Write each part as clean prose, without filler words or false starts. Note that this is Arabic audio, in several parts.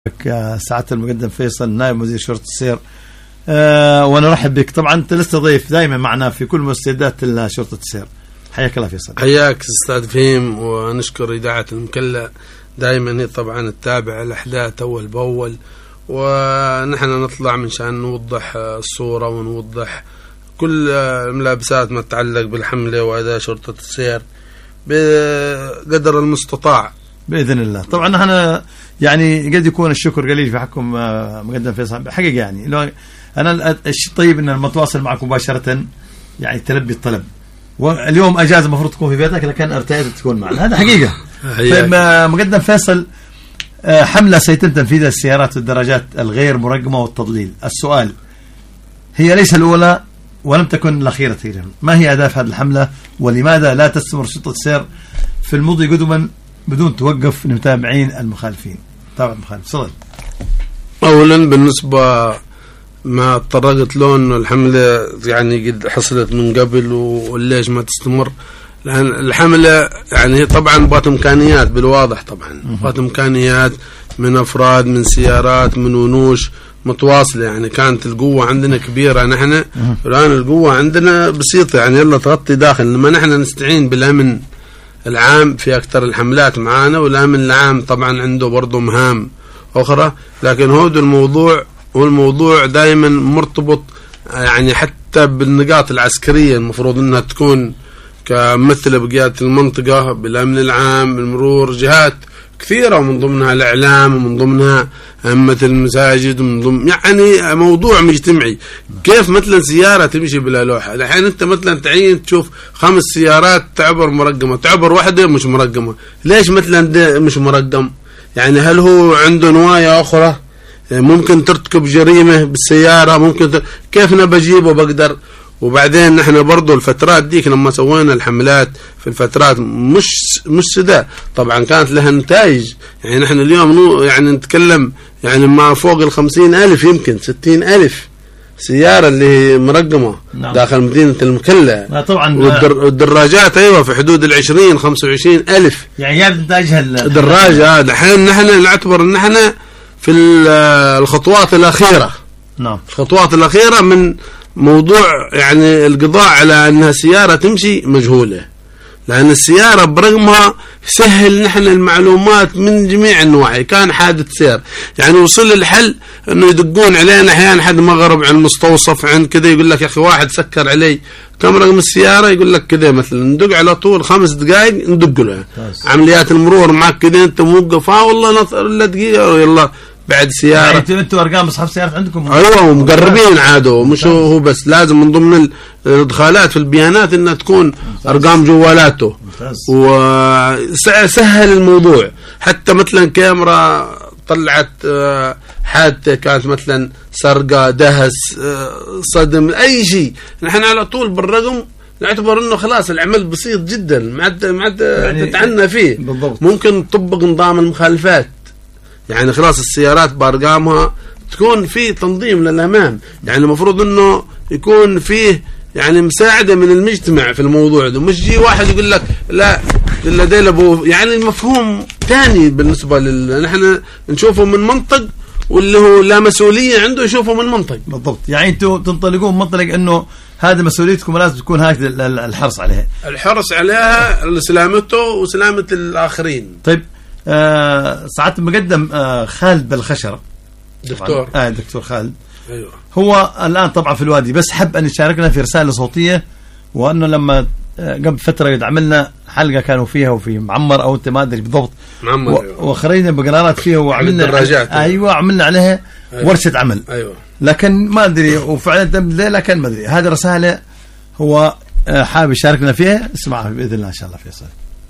سعادة المقدم فيصل نائب مدير شرطة السير، ونرحب بك. طبعا أنت لست ضيف دائما معنا في كل مستجدات شرطة السير. حياك الله فيصل. حياك أستاذ فهيم، ونشكر إذاعة المكلا دائما هي طبعا تتابع الأحداث أول بأول، ونحن نطلع من شان نوضح الصورة ونوضح كل الملابسات ما تتعلق بالحملة وأداء شرطة السير بقدر المستطاع بإذن الله. طبعا نحن يعني قد يكون الشكر قليل في حقكم مقدم فيصل حقيقة، يعني لو أنا الشيء الطيب إن المتواصل معكم مباشرة يعني تلبي الطلب، واليوم أجازة المفروض تكون في بيتك لكن ارتأيت تكون معنا، هذا حقيقة. طيب مقدم فيصل، حملة سيتم تنفيذها السيارات والدراجات الغير مرقمة والتضليل. السؤال هي ليس الأولى ولم تكن الأخيرة تقريبا، ما هي أهداف هذه الحملة ولماذا لا تستمر شرطة السير في المضي قدما بدون توقف لمتابعين المخالفين؟ تابع المخالف. صدق أولا بالنسبة ما تطرقت له أنه الحملة يعني قد حصلت من قبل وليش ما تستمر، لأن الحملة يعني طبعا بات إمكانيات بالواضح، طبعا بات إمكانيات من أفراد من سيارات من ونوش متواصلة، يعني كانت القوة عندنا كبيرة نحن، الآن القوة عندنا بسيطة يعني يلا تغطي داخل، لما نحن نستعين بالأمن العام في أكثر الحملات معانا، والأمن العام طبعا عنده برضو مهام أخرى، لكن هو الموضوع والموضوع دائما مرتبط يعني حتى بالنقاط العسكرية المفروض أنها تكون كمثل بقيادة المنطقة بالأمن العام بالمرور، جهات كثيرة ومن ضمنها الإعلام ومن ضمنها أئمة المساجد ومن ضمن يعني موضوع مجتمعي. كيف مثلا سيارة تمشي بلا لوحة؟ الحين أنت مثلا تعين تشوف 5 سيارات تعبر مرقمة، تعبر واحدة مش مرقمة، ليش مثلا مش مرقم؟ يعني هل هو عنده نوايا أخرى؟ ممكن ترتكب جريمة بالسيارة، ممكن كيف أنا بجيبه بقدر؟ وبعدين نحن برضو الفترات ديك لما سوينا الحملات في الفترات مش سداء، طبعا كانت لها نتائج، يعني نحن اليوم يعني نتكلم يعني ما فوق 50,000 يمكن 60,000 سيارة اللي مرقمة داخل مدينة المكلا. طبعا والدراجات أيوة في حدود 20-25,000 يعني جاب نتائجها الدراجة. الحين نحن نعتبر ان نحن في الخطوات الأخيرة، الخطوات الأخيرة من موضوع يعني القضاء على أنها سيارة تمشي مجهولة، لأن السيارة برغمها سهل نحن المعلومات من جميع النواحي. كان حادث سير يعني وصل الحل أنه يدقون علينا أحيانا حد مغرب عن المستوصف عن كذا، يقول لك يا أخي واحد سكر علي كم رقم السيارة، يقول لك كذا مثلا، ندق على طول 5 دقائق ندق له. عمليات المرور معك كذا أنت موقف والله نصر إلا دقيقة يلا بعد سيارة. يعني انتوا ارقام اصحاب السيارات عندكم؟ ايوه ومقربين عادوا، مش هو بس لازم من ضمن الادخالات في البيانات انها تكون ارقام جوالاته، وسهل الموضوع. حتى مثلا كاميرا طلعت حادثة كانت مثلا سرقة دهس صدم اي شيء، نحن على طول بالرقم نعتبر انه خلاص العمل بسيط جدا ما عاد يعني تتعنى فيه بالضبط. ممكن تطبق نظام المخالفات، يعني خلاص السيارات بارقامها تكون في تنظيم للأمام، يعني المفروض انه يكون فيه يعني مساعدة من المجتمع في الموضوع ده، مش جي واحد يقول لك لا ديل ابو، يعني المفهوم ثاني بالنسبة نحن نشوفه من منطق، واللي هو لا مسؤولية عنده يشوفه من منطق. بالضبط، يعني انتوا تنطلقون منطلق انه هذه مسؤوليتكم لازم تكون هكذا الحرص عليها، الحرص عليها لسلامته وسلامة الآخرين. طيب ساعات المقدم خالد بالخشرة دكتور دكتور خالد، أيوة. هو الآن طبعا في الوادي، بس حب أن يشاركنا في رسالة صوتية، وأنه لما قبل فترة قد عملنا حلقة كانوا فيها وفي معمر أو أنت ما أدري بالضبط معمر وخرجنا بقرارات فيها وعملنا أيوة عملنا عليها أيوة. ورشة عمل أيوة. لكن ما أدري وفعلا لكن ما أدري هذه رسالة هو حابب يشاركنا فيها، اسمعها بإذن الله إن شاء الله فيصل.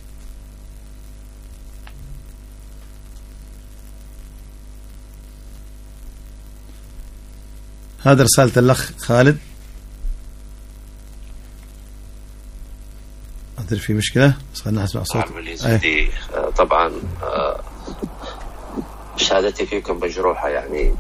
هذا رسالة الأخ خالد. أدري في مشكلة بس خلنا نسمع صوت. طبعا شهادتي فيكم مجروحة، يعني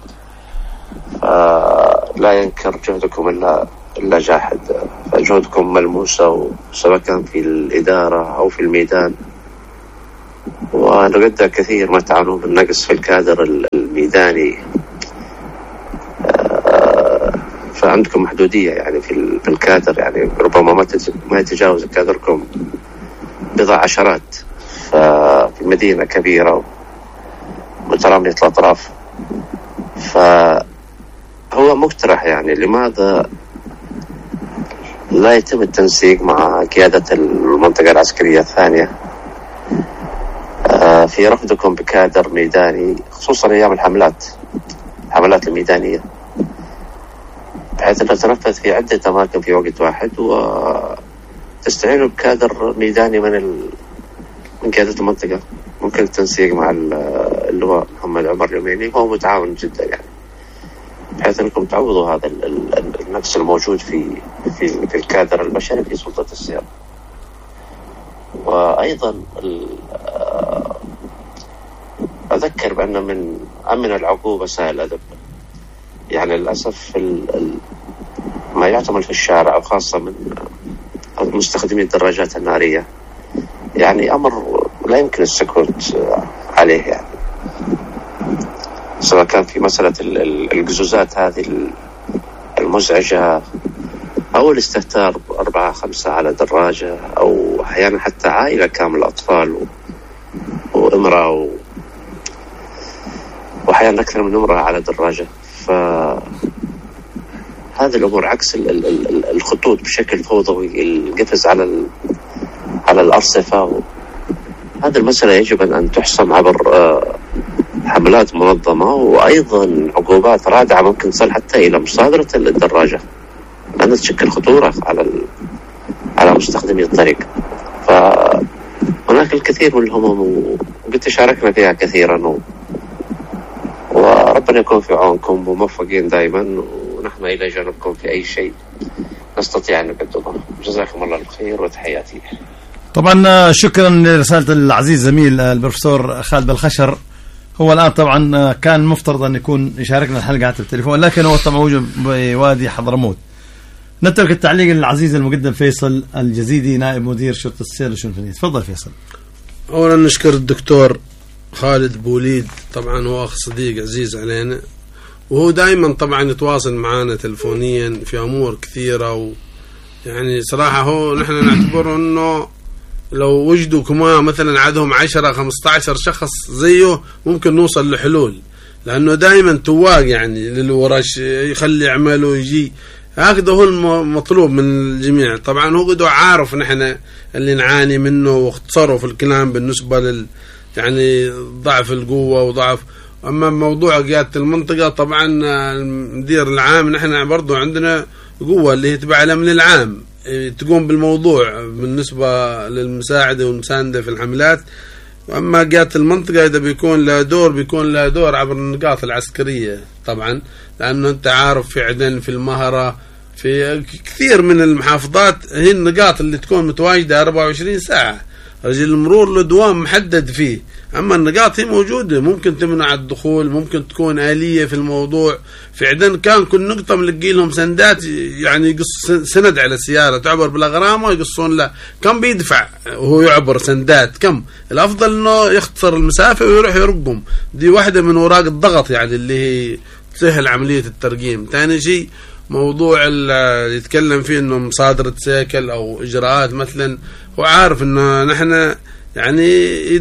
لا ينكر جهدكم إلا جاحد، فجهدكم ملموسة، وسواء كان في الإدارة أو في الميدان ونقدر كثير ما تعانون من نقص في الكادر الميداني. فعندكم محدودية يعني في الكادر، يعني ربما ما يتجاوز كادركم بضع عشرات، ففي مدينة كبيرة مترامية الأطراف. فهو مقترح يعني لماذا لا يتم التنسيق مع قيادة المنطقة العسكرية الثانية في رفضكم بكادر ميداني، خصوصا أيام الحملات الميدانية، بحيث أنها تنفذ في عدة أماكن في وقت واحد، وتستعينوا بكادر ميداني من قيادة المنطقة. ممكن التنسيق مع اللواء محمد عمر اليميني، هو متعاون جدا يعني، بحيث أنكم تعوضوا هذا النقص الموجود في الكادر البشري في سلطة السيادة. وأيضا أذكر بأن من أمن العقوبة سائل الأدب. يعني للأسف ما يعتمل في الشارع، وخاصة من مستخدمي الدراجات النارية، يعني أمر لا يمكن السكوت عليه، يعني سواء كان في مسألة القزوزات هذه المزعجة، أو الاستهتار 4-5 على دراجة، أو أحيانا حتى عائلة كاملة، أطفال وامرأة وأحيانا أكثر من امرأة على دراجة. فهذه الأمور عكس الخطوط بشكل فوضوي، القفز على الأرصفة. هذه المسألة يجب أن تحسم عبر حملات منظمة، وأيضا عقوبات رادعة ممكن تصل حتى إلى مصادرة الدراجة، لأنها تشكل خطورة على مستخدمي الطريق. فهناك الكثير من الهموم، وقد شاركنا فيها كثيرا، وربنا يكون في عونكم وموفقين دائما، ونحن إلى جانبكم في أي شيء نستطيع أن نقدمه. جزاكم الله الخير وتحياتي. طبعا شكرا لرسالة العزيز زميل البروفيسور خالد بالخشر. هو الآن طبعا كان مفترض أن يكون يشاركنا الحلقة على التليفون، لكن هو طبعا موجود بوادي حضرموت. نترك التعليق للعزيز المقدم فيصل الجزيدي، نائب مدير شرطة السير والشنفنية. تفضل فيصل. أولا نشكر الدكتور خالد بوليد، طبعا هو أخ صديق عزيز علينا، وهو دائما طبعا يتواصل معنا تلفونيا في أمور كثيرة، يعني صراحة هو نحن نعتبر أنه لو وجدوا كمان مثلا عدهم 10-15 شخص زيه ممكن نوصل لحلول، لأنه دائما تواق يعني للورش، يخلي يعملوا يجي، هكذا هو المطلوب من الجميع. طبعا هو قد عارف نحن اللي نعاني منه، واختصروا في الكلام بالنسبة يعني ضعف القوة وضعف. أما موضوع قيادة المنطقة، طبعا المدير العام نحن برضو عندنا قوة اللي هي تبع الأمن العام تقوم بالموضوع بالنسبة للمساعدة والمساندة في الحملات. وأما قيادة المنطقة إذا بيكون لها دور عبر النقاط العسكرية طبعا، لأنه أنت عارف في عدن، في المهرة، في كثير من المحافظات هي النقاط اللي تكون متواجدة 24 ساعة، رجل المرور له دوام محدد فيه. أما النقاط هي موجودة، ممكن تمنع الدخول، ممكن تكون آلية في الموضوع. في عدن كان كل نقطة ملقي لهم سندات، يعني يقص سند على السيارة تعبر بالأغرام ويقصون له كم بيدفع وهو يعبر سندات كم. الأفضل إنه يختصر المسافة ويروح يرقم. دي واحدة من وراق الضغط يعني اللي هي تسهل عملية الترقيم. ثاني شيء موضوع اللي يتكلم فيه إنه مصادرة سيكل أو إجراءات مثلا، هو عارف إنه نحن يعني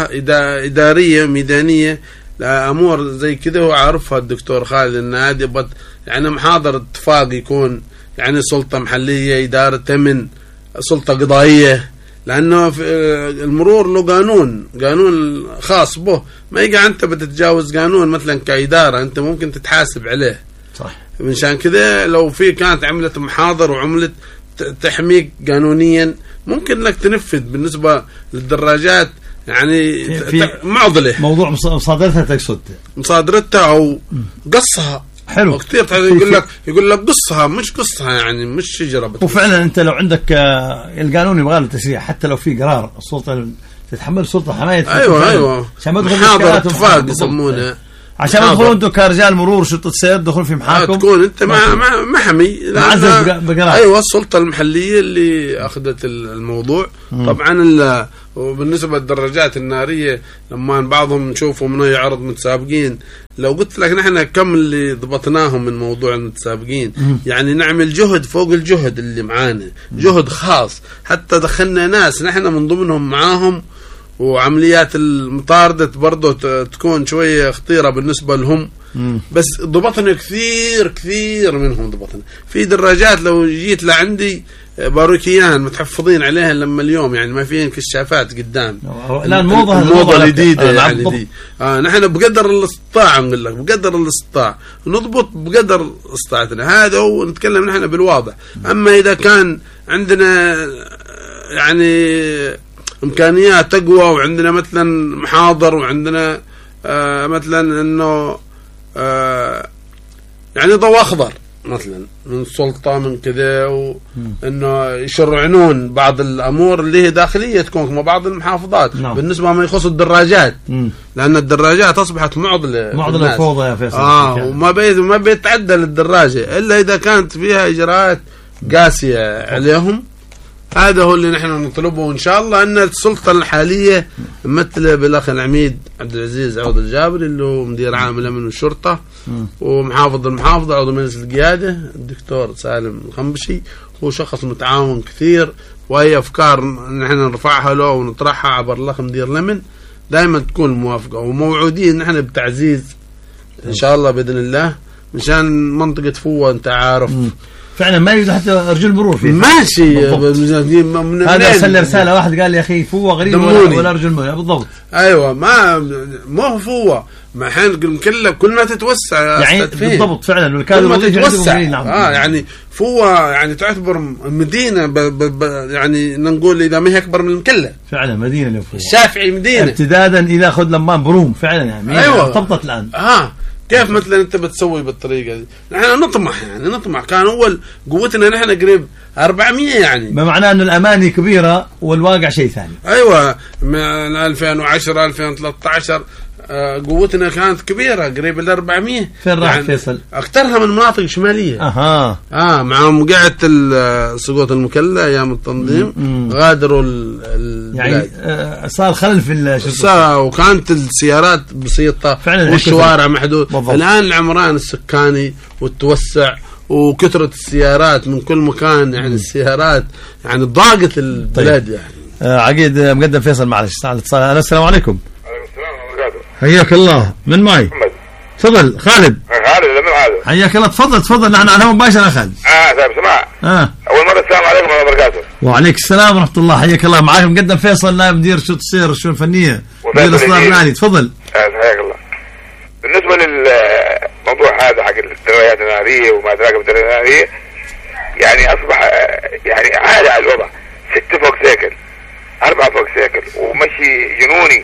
إدارية ميدانية لأمور زي كده، هو عارفها الدكتور خالد إن هذه يعني محاضر اتفاق يكون يعني سلطة محلية، إدارة أمن، سلطة قضائية، لأنه المرور له قانون خاص به، ما يقع أنت بتتجاوز قانون مثلا كإدارة أنت ممكن تتحاسب عليه. صح. منشان كده لو في كانت عملت محاضر وعملت تحميك قانونيا ممكن لك تنفذ بالنسبة للدراجات، يعني معضلة. موضوع مصادرتها، تقصد مصادرتها أو قصها. حلو. كثير يقول لك قصها مش قصها، يعني مش شجرة. وفعلا أنت لو عندك القانون يبغى له تشريع، حتى لو في قرار السلطة تتحمل سلطة حماية. أيوة محاضر اتفاق يسمونه، عشان تدخلوا انتم كرجال مرور شرطة السير تدخل في محاكم، تكون انت محمي معزز بقرار. ايوه السلطة المحلية اللي اخذت الموضوع. طبعا وبالنسبة للدراجات النارية لما بعضهم نشوفوا منه يعرض متسابقين، لو قلت لك نحن كم اللي ضبطناهم من موضوع المتسابقين، يعني نعمل جهد فوق الجهد اللي معانا، جهد خاص، حتى دخلنا ناس نحن من ضمنهم معاهم، وعمليات المطاردة برضو تكون شوية خطيرة بالنسبة لهم، بس ضبطنا كثير منهم ضبطنا. في دراجات لو جيت لعندي باروكيان متحفظين عليها لما اليوم يعني ما فيهن كشافات قدام. لا الموضة الجديدة يعني دي نحن بقدر الاستطاعة نقول لك بقدر الاستطاعة نضبط بقدر استطاعتنا، هذا هو نتكلم نحن بالواضح. أما إذا كان عندنا يعني إمكانيات تقوى وعندنا مثلا محاضر وعندنا مثلا إنه يعني ضوء أخضر مثلا من السلطة من كذا، وإنه يشرعنون بعض الأمور اللي هي داخلية تكون كما بعض المحافظات بالنسبة ما يخص الدراجات، لأن الدراجات أصبحت معضلة فوضى يا فيصل. وما بيتعدى للدراجة إلا إذا كانت فيها إجراءات قاسية عليهم. هذا هو اللي نحن نطلبه، وإن شاء الله أن السلطة الحالية ممثلة بالأخ العميد عبد العزيز عوض الجابري اللي هو مدير عام الأمن والشرطة ومحافظ المحافظة عضو مجلس القيادة الدكتور سالم الخنبشي، هو شخص متعاون كثير، وهي أفكار نحن نرفعها له ونطرحها عبر الأخ مدير الأمن دائما تكون موافقة، وموعودين نحن بتعزيز إن شاء الله بإذن الله مشان منطقة فوة. أنت عارف فعلا ما يوجد حتى رجل مرور فيه ماشي. هذا أرسل رسالة واحد قال يا أخي فوة غريب ولا رجل مرور. بالضبط أيوة ما هو فوة ما حين كلنا تتوسع يعني بالضبط فعلا كلنا تتوسع. يعني فوة يعني تعتبر مدينة يعني نقول إذا ما هي أكبر من المكلة فعلا مدينة فوة. الشافعي مدينة ابتدادا إلى خذ لمان بروم فعلا يعني أيوة ارتبطت الآن. كيف مثلا انت بتسوي بالطريقه دي؟ نحن نطمح كان اول قوتنا نحن قريب 400 يعني، ما معناه انه الاماني كبيره والواقع شيء ثاني. ايوه من 2010 2013 قوتنا كانت كبيره قريب ال 400. فين راح فيصل؟ اكثرها من مناطق شماليه. مع موقعة سقوط المكلا ايام التنظيم غادروا يعني صار خلل في الشرطه، وكانت السيارات بسيطه والشوارع محدود. الان العمران السكاني والتوسع وكثره السيارات من كل مكان، يعني السيارات يعني ضاقت البلاد. طيب. يعني عقيد مقدم فيصل معلش اتصال. السلام عليكم. حياك الله. من معي؟ محمد. تفضل. خالد من هذا. حياك الله. تفضل نحن على مباشر يا خالد. طيب سمع. اول مره السلام عليكم ورحمه الله وبركاته. وعليك السلام ورحمه الله. حياك الله. معاكم مقدم فيصل نائب مدير شؤون السير والشؤون الفنيه مدير اصلاح المالي. تفضل. حياك الله. بالنسبه للموضوع هذا حق الدراجات الناريه وما ادراك بالدراجات الناريه، يعني اصبح يعني عالي على الوضع. 6 فوق سيكل 4 فوق سيكل ومشي جنوني،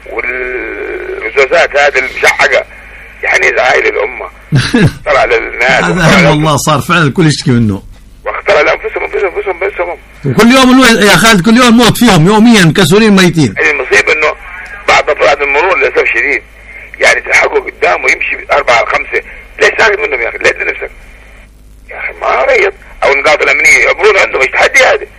والرصاصات هذه المشعقة يعني زعايل الأمة طلع للناس. هذا والله صار فعلا الكل يشتكي منه، واخترع لأنفسهم بس. وكل يوم يا خالد كل يوم موت فيهم يوميا مكسورين ميتين. المصيبة إنه بعض أفراد المرور للأسف شديد يعني تلحقوا قدامه يمشي 4 5. ليش ساكت منهم يا أخي؟ ليش لنفسك يا أخي؟ ما ريض أو النقاط الأمنية يعبرون عندهم ايش تحدي هذا.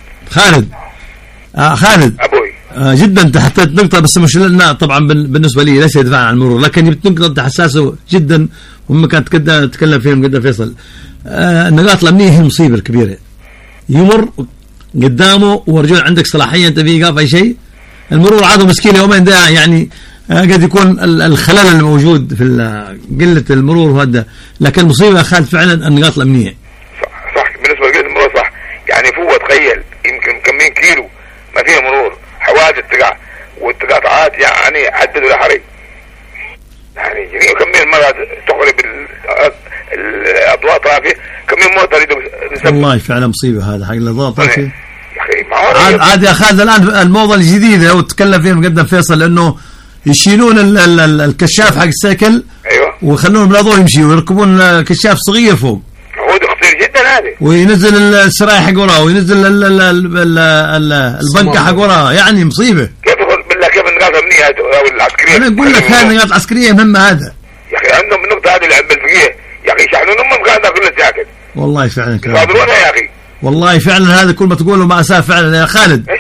خالد أبوي جدا تحتاج نقطة، بس مش لنا طبعا بالنسبة لي ليس يدفع عن المرور، لكن جبت نقطة حساسة جدا وهم كانت تتكلم فيهم قدام فيصل. النقاط الأمنية هي المصيبة الكبيرة. يمر قدامه ورجل عندك صلاحية أنت في إيقاف أي شيء، المرور عاده مسكين يومين ده يعني قد يكون الخلل الموجود في قلة المرور وهذا، لكن المصيبة خالد فعلا النقاط الأمنية. صح بالنسبة لقلة المرور صح. يعني فوق تخيل يمكن كمين كيلو ما فيها مرور، حوادث تقع والتقاطعات يعني عددوا لحري، يعني كمين مرات تقرب الأضواء طرافية، كمين موتر يدق. والله فعلا مصيبة هذا حق الأضواء طرافية يا أخي. عاد يا خالد الآن الموضة الجديدة وتكلم فيها مقدم فيصل إنه يشيلون الكشاف حق السيكل. أيوة. ويخلون الأضواء يمشي ويركبون كشاف صغير فوق. هو خطير جدا هذا. وينزل السراير حق وراه وينزل البنكة حق وراه، يعني مصيبة. كيف بالله كيف النقاط الأمنية أو العسكرية؟ أنا أقول لك هذه النقاط العسكرية مهمة. هذا يا أخي عندهم النقطة هذه اللي بالفقيه يا أخي يشحنون أمهم قاعدة كل ساكت. والله فعلا كلام. يصادرونها يا أخي. والله فعلا هذا كل ما تقوله مأساة فعلا يا خالد. إيش كلامها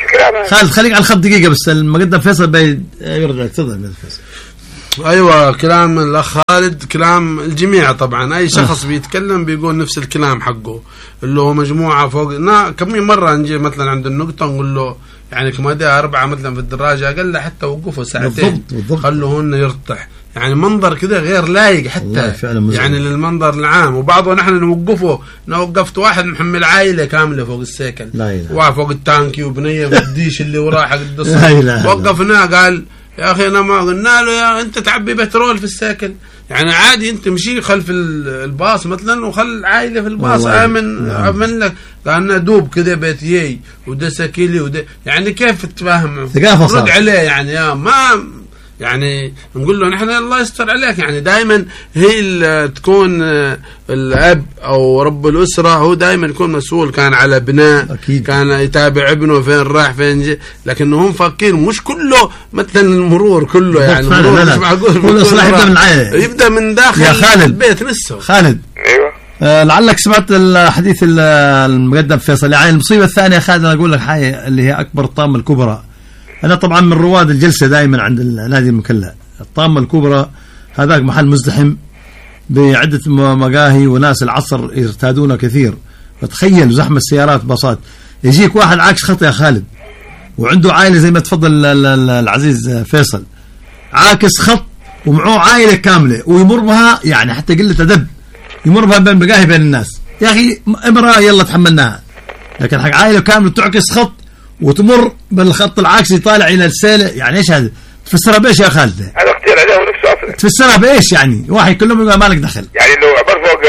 خالد خليك على الخط دقيقة بس المقدم فيصل يرجع. تفضل فيصل. ايوه كلام الاخ خالد كلام الجميع طبعا، اي شخص بيتكلم بيقول نفس الكلام حقه اللي هو مجموعه فوق. كم مره نجي مثلا عند النقطه نقول له يعني كمادة 4 مثلا في الدراجه اقل له حتى وقفوا ساعتين خلوهن يرتاح، يعني منظر كذا غير لايق حتى يعني للمنظر العام. وبعضه نحن نوقفه، وقفت واحد محمل عائله كامله فوق السيكل وفوق التانكي وبنيه بالديش اللي وراه حق الدص وقفناه قال يا أخي أنا ما قلنا له يا أنت تعبي بترول في الساكل، يعني عادي أنت مشي خلف الباص مثلا وخل عائلة في الباص آمن لك. قالنا دوب كذا بيتيي وده ساكيلي وده، يعني كيف تتفاهم رد عليه يعني يا ما يعني نقول له نحن الله يستر عليك. يعني دائما هي تكون الأب أو رب الأسرة هو دائما يكون مسؤول، كان على بناء أكيد. كان يتابع ابنه فين راح فين جي، لكن هم فاكين مش كله مثلا المرور كله يعني المرور مش معقول كله صلاح يبدأ من العائلة، يبدأ من داخل يا خالد البيت نفسه. خالد ايوه لعلك سمعت الحديث المقدم فيصل. يعني المصيبة الثانية خالد أنا أقول لك حاجة اللي هي أكبر الطامة الكبرى. أنا طبعا من رواد الجلسة دائما عند نادي المكلا. الطامة الكبرى هذاك محل مزدحم بعدة مقاهي وناس العصر يرتادونه كثير، فتخيل زحمة السيارات باصات. يجيك واحد عاكس خط يا خالد وعنده عائلة زي ما تفضل العزيز فيصل، عاكس خط ومعه عائلة كاملة ويمر بها يعني حتى قلة أدب، يمر بها بين مقاهي بين الناس. يا أخي امرأة يلا تحملناها، لكن حق عائلة كاملة تعكس خط وتمر بالخط العكسي طالع الى السيله. يعني ايش هذا؟ تفسرها بايش يا خالد؟ هذا اختيار عليه ونفسه اصلا. تفسرها بايش يعني؟ واحد كلهم يبقى مالك دخل. يعني لو عبر فوق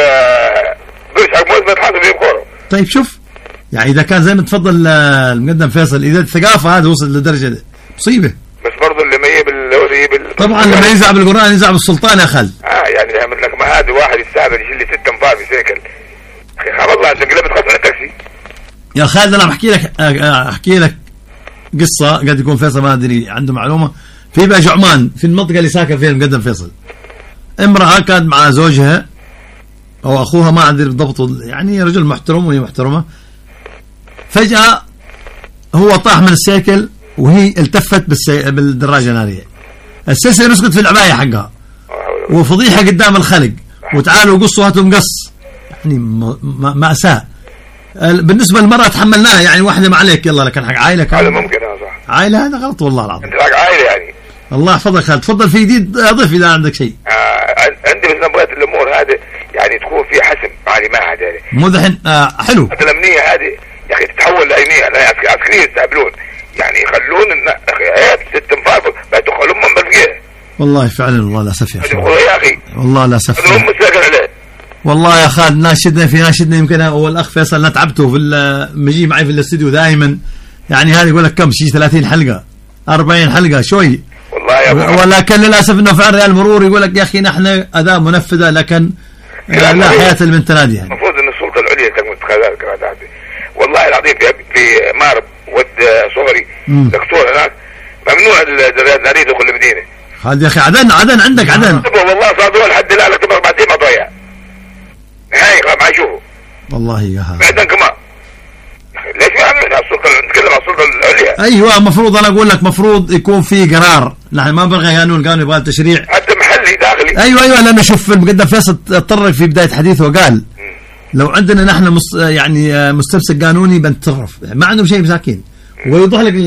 برج حق موز بتحاسب بكوره. طيب شوف يعني اذا كان زي ما تفضل المقدم فيصل، اذا الثقافه هذه وصلت للدرجه دي مصيبه. بس برضه اللي مية طبعا لما ينزع بالقران ينزع بالسلطان يا خالد. يعني يعمل لك ما هذا واحد يستعمل يشيل لي 6 انفار في سيكل. اخي خلاص انت قلبت خاص من التاكسي. يا خالد انا احكي لك قصة قد يكون فيصل ما أدري عنده معلومة. في باج عمان في المنطقة اللي ساكن فيها المقدم فيصل، امرأة كانت مع زوجها أو أخوها ما أدري بالضبط، يعني رجل محترم وهي محترمة. فجأة هو طاح من السيكل وهي التفت بالدراجة النارية، السلسلة مسكت في العباية حقها وفضيحة قدام الخلق، وتعالوا قصوا هاتوا مقص. يعني مأساة. بالنسبة للمرأة تحملناها، يعني واحدة ما عليك يلا لكن حق عائلة هذا ممكن صح. عائلة هذا غلط والله العظيم. انت حق عائلة يعني. الله يحفظك خالد. تفضل في جديد ضيف إذا عندك شيء. عندي بس نبغى الأمور هذه يعني تكون في حسم يعني ما عاد يعني. مو دحين حلو. الأمنية هذه يا أخي تتحول لأينية عسكرية يستقبلون، يعني يخلون عيب 6 انفار بيدخلون من بلقيه. والله فعلا والله للأسف يا أخي. يا أخي. والله للأسف. هم مساكن عليه. والله يا خالد ناشدنا يمكن هو الأخ فيصل أنا تعبته في مجي معي في الاستوديو دائما، يعني هذا يقول لك كم شيء 30 حلقة 40 حلقة شوي والله يا ولكن للأسف إنه فعلا ريال المرور يقول لك يا أخي نحن أداة منفذة لكن لا حياة لمن تنادي. يعني المفروض إن السلطة العليا تكون اتخاذات والله العظيم في مارب ود صغري دكتور هناك ممنوع النادي يدخل المدينة. هذا يا أخي عدن عندك عدن والله صادوا لحد الآن لك 4 سنين ما ضيع نهاية ما يشوفوا والله يا هذا بعدين كمان ليش ما عملنا السلطة نتكلم عن السلطة العليا. أيوة مفروض أنا أقول لك مفروض يكون في قرار، نحن ما بنبغى قانون يبغى تشريع حتى محلي داخلي. أيوة لأنه شوف المقدم فيصل تطرق في بداية حديثه وقال لو عندنا نحن يعني مستمسك قانوني بنتصرف، ما عندهم شيء مساكين. ويوضح لك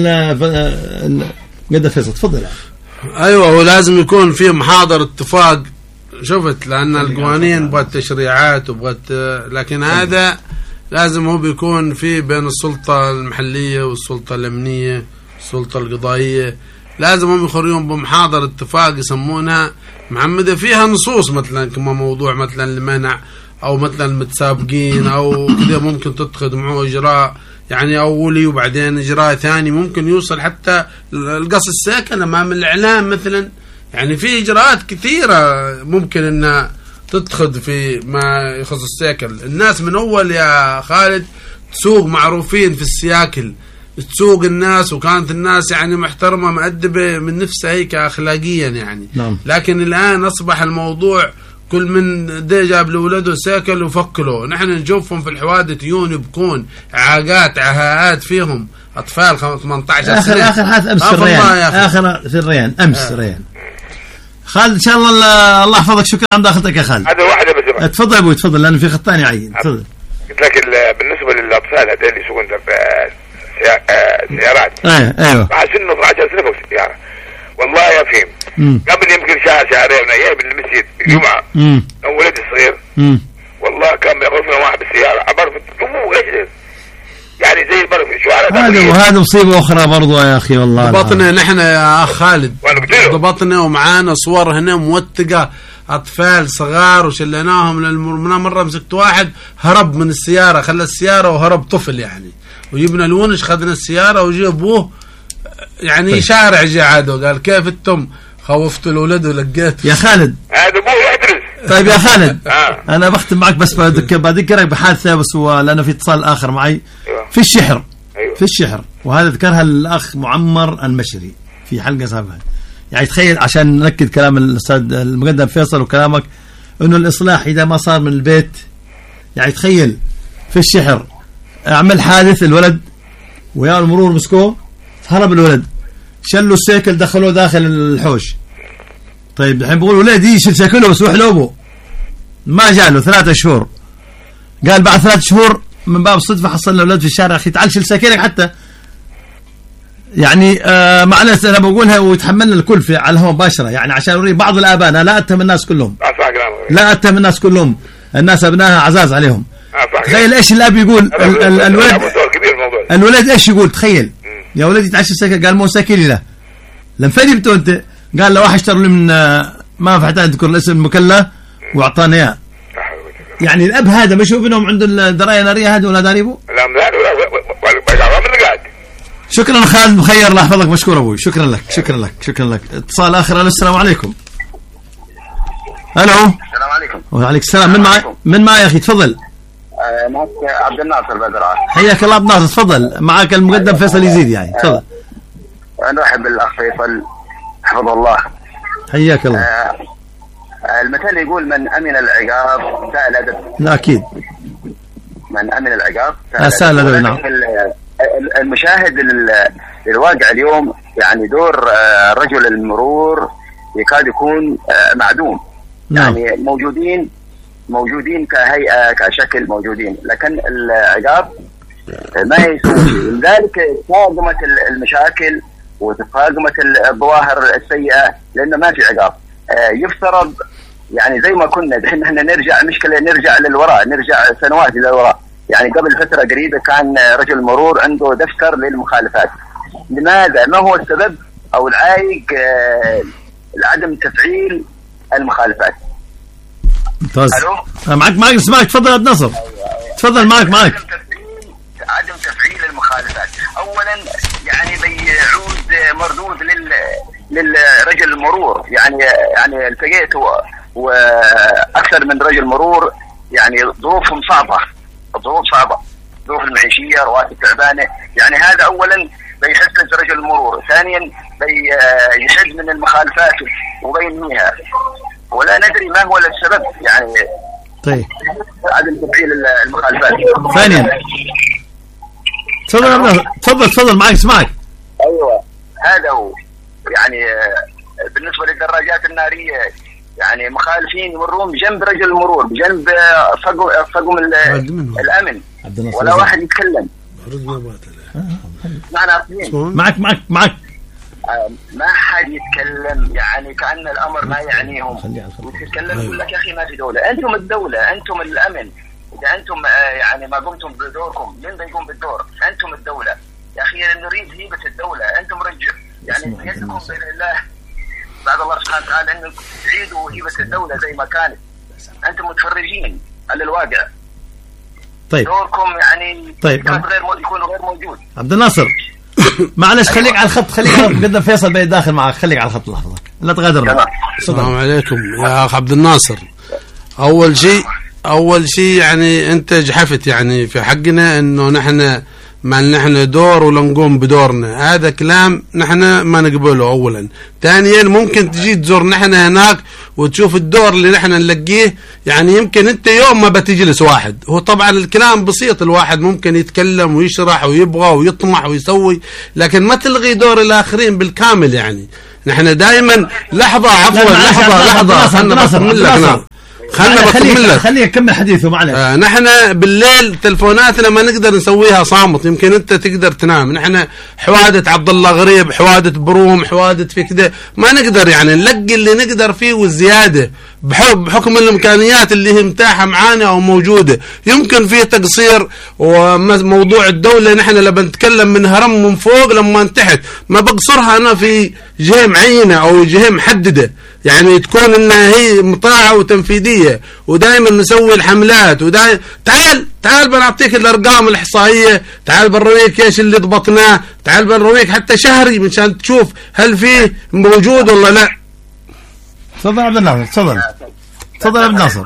المقدم فيصل تفضل. أيوة ولازم يكون في محاضر اتفاق شفت، لأن القوانين بغت تشريعات وبغت، لكن هذا لازم هو بيكون في بين السلطة المحلية والسلطة الأمنية والسلطة القضائية، لازم هم يخرجون بمحاضر اتفاق يسمونها محمدة فيها نصوص مثلا كما موضوع مثلا المنع أو مثلا المتسابقين أو كذا ممكن تتخذ معه إجراء يعني أولي وبعدين إجراء ثاني ممكن يوصل حتى القص الساكن أمام الإعلام مثلا. يعني في إجراءات كثيرة ممكن أن تتخذ في ما يخص السياكل. الناس من أول يا خالد تسوق معروفين في السياكل، تسوق الناس وكانت الناس يعني محترمة مؤدبة من نفسها هيك أخلاقيا يعني. نعم. لكن الآن أصبح الموضوع كل من دي جاب لولاده ساكل وفكله. نحن نشوفهم في الحوادث يبكون، عاقات عهاءات فيهم أطفال 18 سنة. آخر حادث أمس في الريان، آخر في الريان أمس الريان. خالد إن شاء الله الله يحفظك. شكرا عن داخلتك يا خالد. هذا واحدة بس. تفضل يا أبوي تفضل، لأن في خط ثاني عين. تفضل. قلت لك بالنسبة للأطفال هذول اللي يسوقون سيارات. أيوه. مع سنه 12 سنة فوق السيارة. والله يا فهم. قبل يمكن شهرين أيام بالمسجد الجمعة. ولدي الصغير. والله كان ياخذنا واحد بالسيارة عبر ايش يعني زي البرف شو هذا مصيبة أخرى برضو يا أخي والله. ضبطنا نحن يا أخ خالد، ضبطنا ومعانا صور هنا موثقة، أطفال صغار وشلناهم مرة مسكت واحد هرب من السيارة، خلى السيارة وهرب طفل يعني، وجبنا الونش خذنا السيارة وجيبوه يعني طيب. شارع جاء عاد وقال كيف انتم خوفتوا الولد ولقيت يا خالد هذا ابوه يدرس. طيب يا خالد انا بختم معك بس بذكرك بحادثه بس هو لانه في اتصال اخر معي في الشحر. في الشحر، وهذا ذكرها الاخ معمر المشري في حلقه سابقه. يعني تخيل عشان نأكد كلام الاستاذ المقدم فيصل وكلامك انه الاصلاح اذا ما صار من البيت، يعني تخيل في الشحر عمل حادث الولد ويا المرور مسكوه، هرب الولد، شلوا السيكل دخلوه داخل الحوش. طيب الحين بقول ولدي يشيل سيكله بس روح لابوه، ما جاله 3 شهور. قال بعد 3 شهور من باب الصدفه حصل له ولد في الشارع، اخي تعال شيل سيكلك حتى. يعني معلش انا بقولها ويتحملنا الكل في على الهواء مباشره، يعني عشان اوري بعض الاباء. انا لا اتهم الناس كلهم، لا اتهم الناس كلهم، الناس ابنائها عزاز عليهم. تخيل ايش الاب يقول الولد ايش يقول. تخيل يا ولدي تعال شيل سيكل، قال مو سيكلي له. لما فجبته انت قال له واحد اشتروا لي من ما فتحت اذكر الاسم المكلا واعطانا اياه. يعني الاب هذا ما يشوف انهم عنده الدرايه الناريه هذا ولا داريبه؟ لا شكرا خالد مخير، الله يحفظك، مشكور ابوي، شكرا لك شكرا لك شكرا لك. اتصال اخر. السلام عليكم. الو. السلام عليكم. وعليكم السلام. من معي يا اخي؟ تفضل. معك عبد الناصر بدرعه. حياك الله عبد الناصر، تفضل. معك المقدم فيصل يزيد يعني، تفضل. انا احب الاخ فيصل حفظه الله. حياك الله. المثل يقول من امن العقاب سال ادب. لا اكيد من امن العقاب سال ادب. نعم. المشاهد للواقع اليوم يعني دور رجل المرور يكاد يكون معدوم. نعم. يعني موجودين كهيئة كشكل موجودين، لكن العقاب ما يسوي شيء. لذلك تفاقمت المشاكل وتفاقمت الظواهر السيئة لأنه ما في عقاب. يفترض يعني زي ما كنا دحين احنا نرجع للوراء، نرجع سنوات للوراء. يعني قبل فترة قريبة كان رجل مرور عنده دفتر للمخالفات. لماذا؟ ما هو السبب أو العائق لعدم تفعيل المخالفات؟ ممتاز. معك اسمعك. تفضل عبد الناصر. تفضل معك. عدم تفعيل المخالفات اولا يعني بيعود مردود للرجل المرور. يعني التقيت واكثر من رجل مرور يعني ظروفهم صعبه، ظروف المعيشيه، رواتب تعبانه. يعني هذا اولا بيحفز رجل المرور، ثانيا بيحد من المخالفات وبينهيها، ولا ندري ما هو السبب يعني. طيب عدم تفعيل المخالفات. ثانيا تفضل معك اسمعك. ايوه هذا هو. يعني بالنسبه للدراجات الناريه يعني مخالفين يمرون بجنب رجل المرور، بجنب فقم الامن، ولا واحد يتكلم. معك ما حد يتكلم، يعني كأن الأمر ما يعنيهم. يتكلم يقول لك يا أخي ما في دولة، أنتم الدولة، أنتم الأمن. إذا أنتم يعني ما قمتم بدوركم من بيقوم بالدور؟ أنتم الدولة يا أخي، نريد هيبة الدولة. أنتم رجع يعني يدكم بين الله بعد الله سبحانه وتعالى أنكم تعيدوا هيبة الدولة زي ما كانت. أنتم متفرجين على الواقع. طيب دوركم يعني طيب يكون غير موجود. عبد الناصر معلش خليك على الخط، خليك قدام فيصل بين داخل معك، خليك على الخط لحظتك لا تغادرنا. السلام عليكم يا اخ عبد الناصر. اول شيء يعني انت جحفت يعني في حقنا انه نحن ما نحن دور ولا نقوم بدورنا. هذا كلام نحن ما نقبله. أولا. ثانيا ممكن تجي تزور نحن هناك وتشوف الدور اللي نحن نلقيه. يعني يمكن انت يوم ما بتجلس واحد، هو طبعا الكلام بسيط، الواحد ممكن يتكلم ويشرح ويبغى ويطمح ويسوي، لكن ما تلغي دور الآخرين بالكامل. يعني نحن دائما لحظة لحظة خلنا بكمل لك. خليه يكمل حديثه معنا. نحن بالليل تلفوناتنا ما نقدر نسويها صامت، يمكن انت تقدر تنام. نحن حوادث عبد الله غريب، حوادث بروم، حوادث في كده ما نقدر يعني نلقي اللي نقدر فيه والزيادة بحكم الامكانيات اللي هي متاحة معانا او موجودة. يمكن فيه تقصير، وموضوع الدولة نحن لما نتكلم من هرم من فوق لما تحت ما بقصرها انا في جهة معينة او جهة محددة، يعني تكون انها هي مطاعة وتنفيذية، ودائما نسوي الحملات. تعال بنعطيك الارقام الاحصائية، تعال بنرويك ايش اللي ضبطناه، تعال بنرويك حتى شهري مشان تشوف هل فيه موجود ولا لا. تفضل عبد الناصر. تفضل عبد الناصر.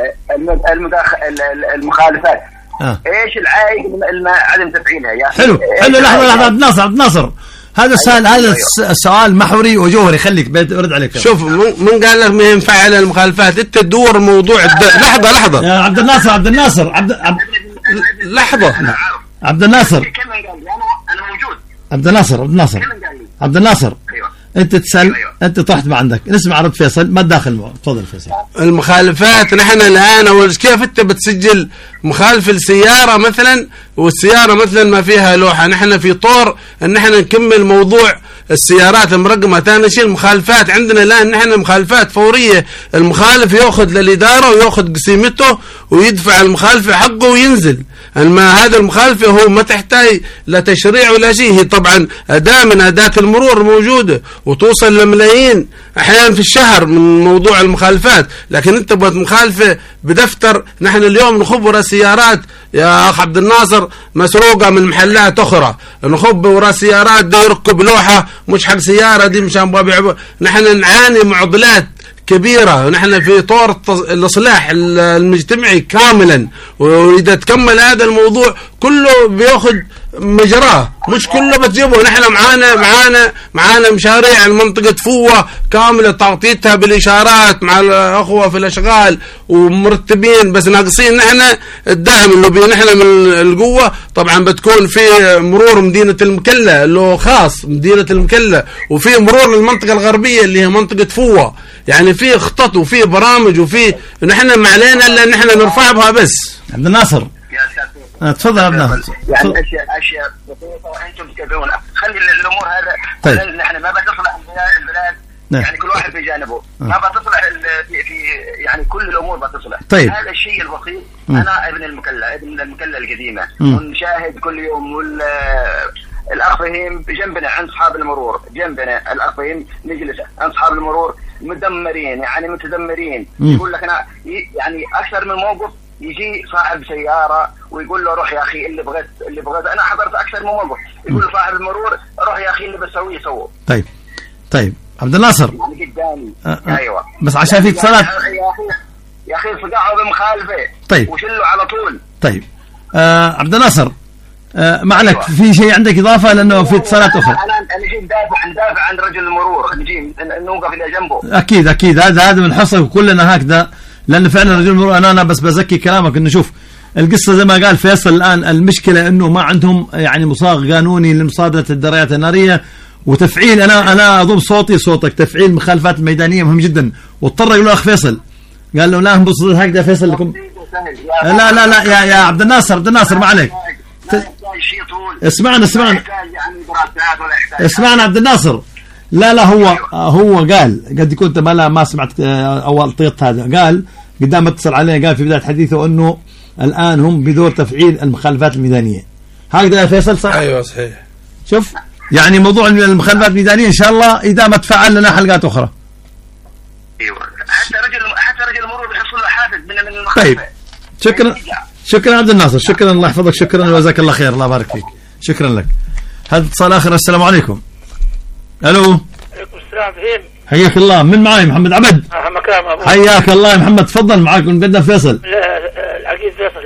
المخالفات ايش العائق عدم تفعيلها؟ يا حلو لحظة عبد الناصر هذا السؤال محوري وجوهري، خليك برد عليك. شوف من قال لك ما ينفع على المخالفات؟ انت تدور موضوع لحظة يا عبد الناصر لحظة. عبد الناصر انا موجود. عبد الناصر انت تسأل. انت طحت ما عندك. نسمع رد فيصل، ما تداخل. تفضل فيصل. المخالفات نحن الان كيف انت بتسجل مخالف السيارة مثلا، والسيارة مثلا ما فيها لوحة؟ نحن في طور ان نحن نكمل موضوع السيارات المرقمة. ثاني شيء المخالفات عندنا الان نحن مخالفات فورية. المخالف ياخذ للإدارة وياخذ قسيمته ويدفع المخالفة حقه وينزل. أما هذا المخالفة هو ما تحتاج لا تشريع ولا شيء. هي طبعا أداة من أداة المرور موجودة وتوصل لملايين أحيانا في الشهر من موضوع المخالفات. لكن أنت بغت مخالفة بدفتر. نحن اليوم نخب ورا سيارات يا أخ عبد الناصر مسروقة من محلات أخرى، نخب ورا سيارات دي يركب لوحة مش حق سيارة دي مشان بابيع. نحن نعاني معضلات كبيرة. نحن في طور الإصلاح المجتمعي كاملا، وإذا تكمل هذا الموضوع كله بياخد مجراه، مش كله بتجيبه. نحن معانا مشاريع المنطقة فوة كاملة تغطيتها بالإشارات مع الأخوة في الأشغال ومرتبين، بس ناقصين نحن الدعم اللي بيه. نحن من القوة طبعا بتكون في مرور مدينة المكلا اللي هو خاص مدينة المكلا، وفي مرور للمنطقة الغربية اللي هي منطقة فوة. يعني في خطط وفي برامج وفي نحن ما علينا الا ان احنا نرفع بها بس. عبد الناصر تفضل. عبد الناصر يعني اشياء بسيطه انتم تتابعون. خلي الامور هذا. طيب. نحن ما بتصلح البلاد. يعني كل واحد في جانبه. ما بتصلح في يعني كل الامور بتصلح. طيب. هذا الشيء البسيط. انا ابن المكلا القديمه، ونشاهد كل يوم الأخ فهيم جنبنا عند أصحاب المرور، جنبنا الأخ فهيم نجلس عند أصحاب المرور مدمرين، يعني متدمرين. يقول لك أنا يعني أكثر من موقف يجي صاحب سيارة ويقول له روح يا أخي اللي بغيت. أنا حضرت أكثر من موقف يقول له صاحب المرور روح يا أخي اللي بسويه سوه. طيب عبد الناصر يعني قدامي. أيوة بس عشان في اتصالات يا أخي صقعوا بمخالفة. طيب وشلوا على طول. طيب عبد الناصر معلك في شيء عندك إضافة لأنه في اتصالات أخرى. أنا جيت ندافع عن رجل المرور، نجي نوقف إلى جنبه. أكيد هذا من حصل كلنا هكذا، لأن فعلا رجل المرور. أنا بس بزكي كلامك إنه شوف القصة زي ما قال فيصل الآن، المشكلة إنه ما عندهم يعني مصاغ قانوني لمصادرة الدراجات النارية وتفعيل. أنا أضم صوتك تفعيل مخالفات الميدانية مهم جدا. واضطر يقول أخ فيصل قال له لا نبص هكذا فيصل لكم. لا يا عبد الناصر ما عليك. اسمعنا عبد الناصر. لا هو قال قد يكون انت ما سمعت اول طيط هذا. قال قدام اتصل عليه قال في بداية حديثه انه الان هم بدور تفعيل المخالفات الميدانية. هكذا يا فيصل صح؟ ايوه صحيح. شوف يعني موضوع المخالفات الميدانية ان شاء الله اذا ما تفعل لنا حلقات اخرى. ايوه حتى رجل المرور بيحصل له حافز من المخالفة. طيب شكرا عبد الناصر. شكرا الله يحفظك. شكرا وجزاك الله خير. الله يبارك فيك. شكرا لك. هذا اتصال آخر. السلام عليكم. ألو. عليكم السلام فهيم. حياك الله. من معي محمد عبد. مكرم أبو. حياك الله يا محمد. تفضل معاك مقدم فيصل. العقيد فيصل.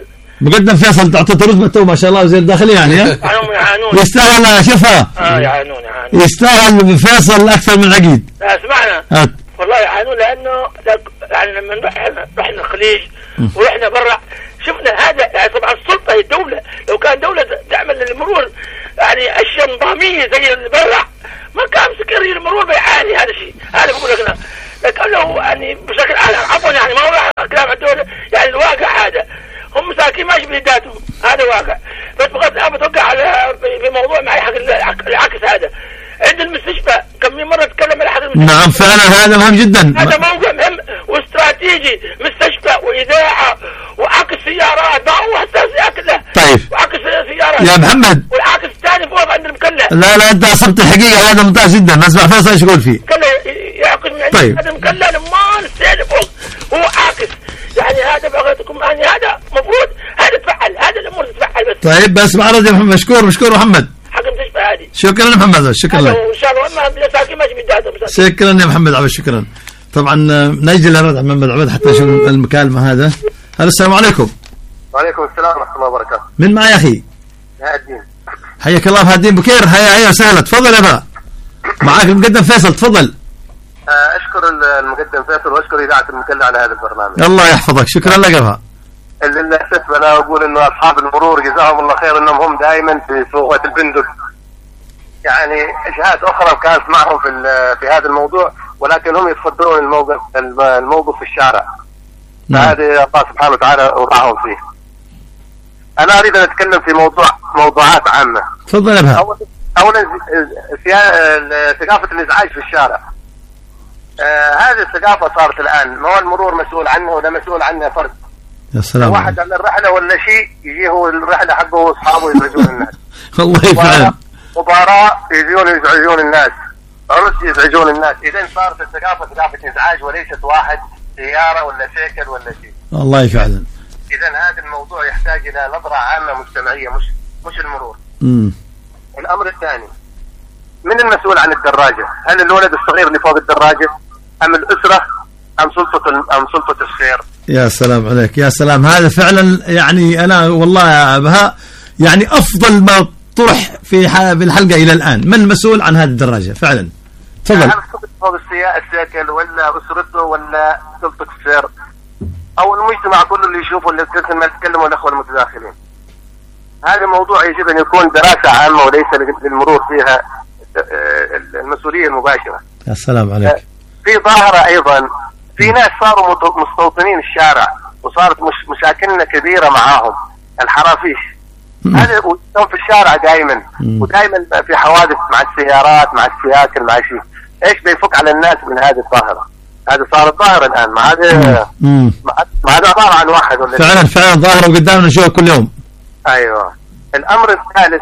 مقدم فيصل تعطيته رتبة تو ما شاء الله وزير الداخلية يعني. يعانون يستاهل شوفها. يعانون يستاهل فيصل أكثر من عقيد. اسمعنا والله يعانون لأنه يعني لما رحنا الخليج ورحنا برا شفنا هذا يعني. طبعا السلطة هي الدولة، لو كان دولة تعمل للمرور يعني أشياء نظامية زي اللي برا ما كان سكري المرور بيعاني. هذا الشيء هذا بقول لك. لكن لو يعني بشكل عفوا يعني ما هو كلام الدولة يعني الواقع هذا. هم مساكين ماشي بيداتهم، هذا واقع. بس بغض بتوقع على في موضوع معي حق العكس هذا. عند المستشفى كم من مرة تكلم على حق المستشفى. نعم فعلا هذا مهم جدا. هذا موضوع مهم واستراتيجي. مستشفى وإذاعة وعكس سيارات معه حساسيات له. طيب وعكس سيارات يا محمد. والعكس الثاني فوق عند المكلة. لا أنت أصبت الحقيقة. هذا ممتاز جدا. نسمع فيصل ايش يقول فيه. كله يعكس من عند طيب. هذا المكلة لما الثاني فوق هو عاكس. يعني هذا بغيتكم يعني هذا مفروض هذا تفعل. هذا الأمور تتفعل بس. طيب بس معرض يا محمد. مشكور محمد. حق المستشفى هذه. شكرا يا محمد. شكرا لك. إن شاء الله ما مساكين ماشي بيداتهم. شكرا يا محمد عبد. شكرا. طبعا نجي لرد محمد عبد حتى نشوف المكالمة هذا. هلا السلام عليكم. وعليكم السلام ورحمة الله وبركاته. من معي يا أخي؟ بهاء الدين. حياك الله بهاء الدين بكير. هيا وسهلا. تفضل يا بهاء. معك المقدم فيصل. تفضل. أشكر المقدم فيصل وأشكر إذاعة المكلة على هذا البرنامج. الله يحفظك. شكرا لك يا بهاء. للأسف أنا أقول إنه أصحاب المرور جزاهم الله خير إنهم هم دائما في سوق البندق. يعني جهات أخرى كانت معهم في هذا الموضوع ولكن هم يتفضلون الموقف في الشارع. فهذا الله سبحانه وتعالى وضعهم فيه. أنا أريد أن أتكلم في موضوعات عامة. تفضل يا بهاء. أولا ثقافة الإزعاج في الشارع. هذه الثقافة صارت الآن. ما هو المرور مسؤول عنه ولا مسؤول عنه فرد. يا سلام. واحد على الرحلة ولا شيء يجي هو الرحلة حقه وأصحابه يزعجون الناس. الله يفعل. مباراة يزعجون الناس. عرس يزعجون الناس. إذا صارت الثقافة ثقافة إزعاج وليست واحد سيارة ولا سيكل ولا شيء. الله يفعل. إذا هذا الموضوع يحتاج إلى نظرة عامة مجتمعية مش المرور. الأمر الثاني من المسؤول عن الدراجة؟ هل الولد الصغير اللي فوق الدراجة أم الأسرة أم سلطة السير؟ يا سلام عليك. يا سلام. هذا فعلا يعني أنا والله يا بهاء يعني أفضل ما طرح في الحلقة إلى الآن. من المسؤول عن هذه الدراجة فعلا؟ تفضل. هل فوق السيكل ولا أسرته ولا سلطة السير أو المجتمع كله اللي يشوفه اللي ما يتكلموا الأخوة المتداخلين؟ هذا موضوع يجب أن يكون دراسة عامة وليس للمرور فيها المسؤولية المباشرة. يا سلام عليك. في ظاهرة أيضا في ناس صاروا مستوطنين الشارع وصارت مشاكلنا كبيرة معاهم. الحرافيش هذا في الشارع دائما ودائما في حوادث مع السيارات مع السياكل مع شيء. ايش بيفك على الناس من هذه الظاهرة؟ هذه صارت ظاهرة الآن. ما هذا عبارة عن واحد ولا فعلا ظاهرة وقدامنا نشوفها كل يوم. ايوه. الامر الثالث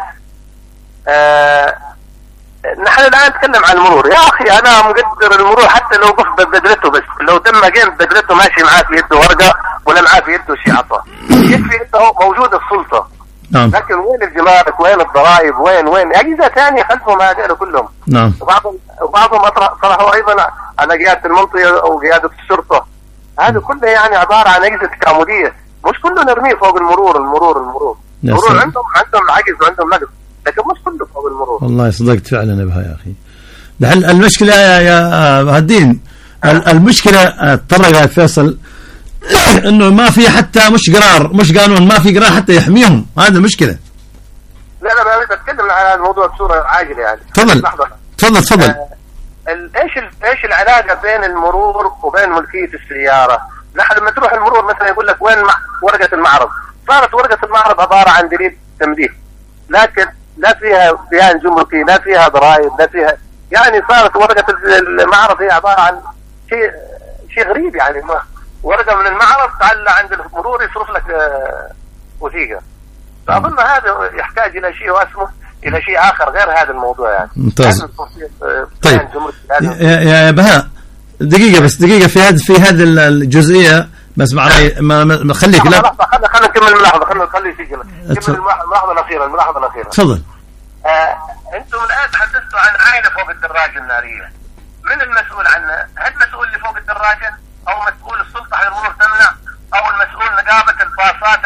نحن الان نتكلم عن المرور. يا اخي انا مقدر المرور حتى لو قف ببدلته بس لو تم جيم ببدلته ماشي معاه في يده ورقه ولا معاه في يده شيء عطى يكفي انه موجود السلطه. نعم. لكن وين الجمارك وين الضرائب وين اجهزه ثانيه خلفهم هذول كلهم. نعم. وبعضهم صرحوا ايضا على قياده المنطقه او قياده الشرطه. هذا كله يعني عباره عن اجهزه تكامليه مش كله نرميه فوق المرور. المرور عندهم عجز وعندهم نقص لكن مش كله فوق المرور. والله صدقت فعلا يا بها يا اخي. المشكله يا الدين المشكله تطرق يا فيصل انه ما في حتى مش قانون ما في قرار حتى يحميهم. هذا المشكله. لا انا بدي اتكلم عن هذا الموضوع بصوره عاجله يعني. تفضل. ايش العلاقه بين المرور وبين ملكيه السياره؟ نحن لما تروح المرور مثلا يقول لك وين ورقه المعرض. صارت ورقه المعرض عباره عن دليل تمليك لكن لا فيها بيان جمركي لا فيها ضرائب لا فيها يعني صارت ورقه المعرض هي عباره عن شيء غريب يعني ورقه من المعرض تعلق عند المرور يصرف لك وثيقه. فاظن هذا يحتاج الى شيء واسمه الى شيء اخر غير هذا الموضوع يعني. ممتاز. طيب يا بهاء دقيقه في هذه الجزئيه بس مع خليك لا خلينا نكمل الملاحظه خلي يسجل كمل الملاحظه الاخيره. تفضل. انتم الان تحدثتوا عن عائله فوق الدراجه الناريه. من المسؤول عنها؟ هل المسؤول اللي فوق الدراجه او مسؤول السلطه على المرور تمنع او المسؤول نقابه الباصات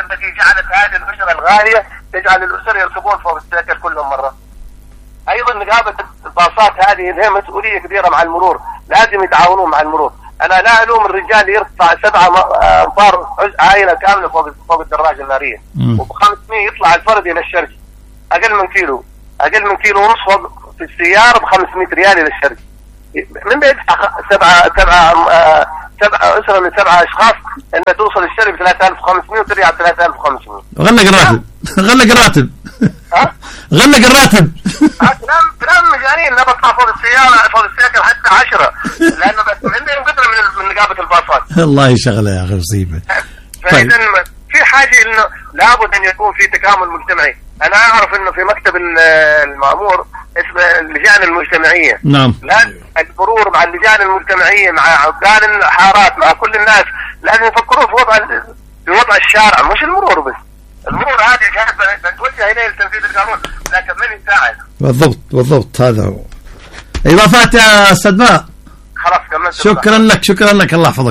التي جعلت هذه الأجرة الغالية تجعل الأسر يركبون فوق السيكل كل مرة. أيضا نقابة الباصات هذه لها مسؤولية كبيرة مع المرور، لازم يتعاونون مع المرور. أنا لا ألوم الرجال يرفع 7 أمتار عائلة كاملة فوق الدراجة النارية، وب500 يطلع الفرد إلى الشرق أقل من كيلو ونص في السيارة ب500 ريال إلى الشرق. من بيدفع 7 أسرة من 7 أشخاص أنها توصل الشرق ب 3500 وترجع ب 3500. غلق الراتب. غلق الراتب. كلام مجانين. نبى نطلع فوق السيارة فوق السيكل حتى 10 لأنه بس عندهم قدرة من نقابة الباصات. الله يشغله يا أخي مصيبة. فإذا في حاجة إنه لابد أن يكون في تكامل مجتمعي. أنا أعرف إنه في مكتب المأمور اسمه اللجان المجتمعية. نعم. لازم المرور مع اللجان المجتمعية مع عقال الحارات مع كل الناس لازم يفكروا في وضع الشارع، مش المرور بس. المرور هذه جهات بتوجه إليه لتنفيذ القانون، لكن من يساعد. بالضبط هذا هو. إضافات يا أستاذ باء. خلاص كملت. شكرا لك الله يحفظك.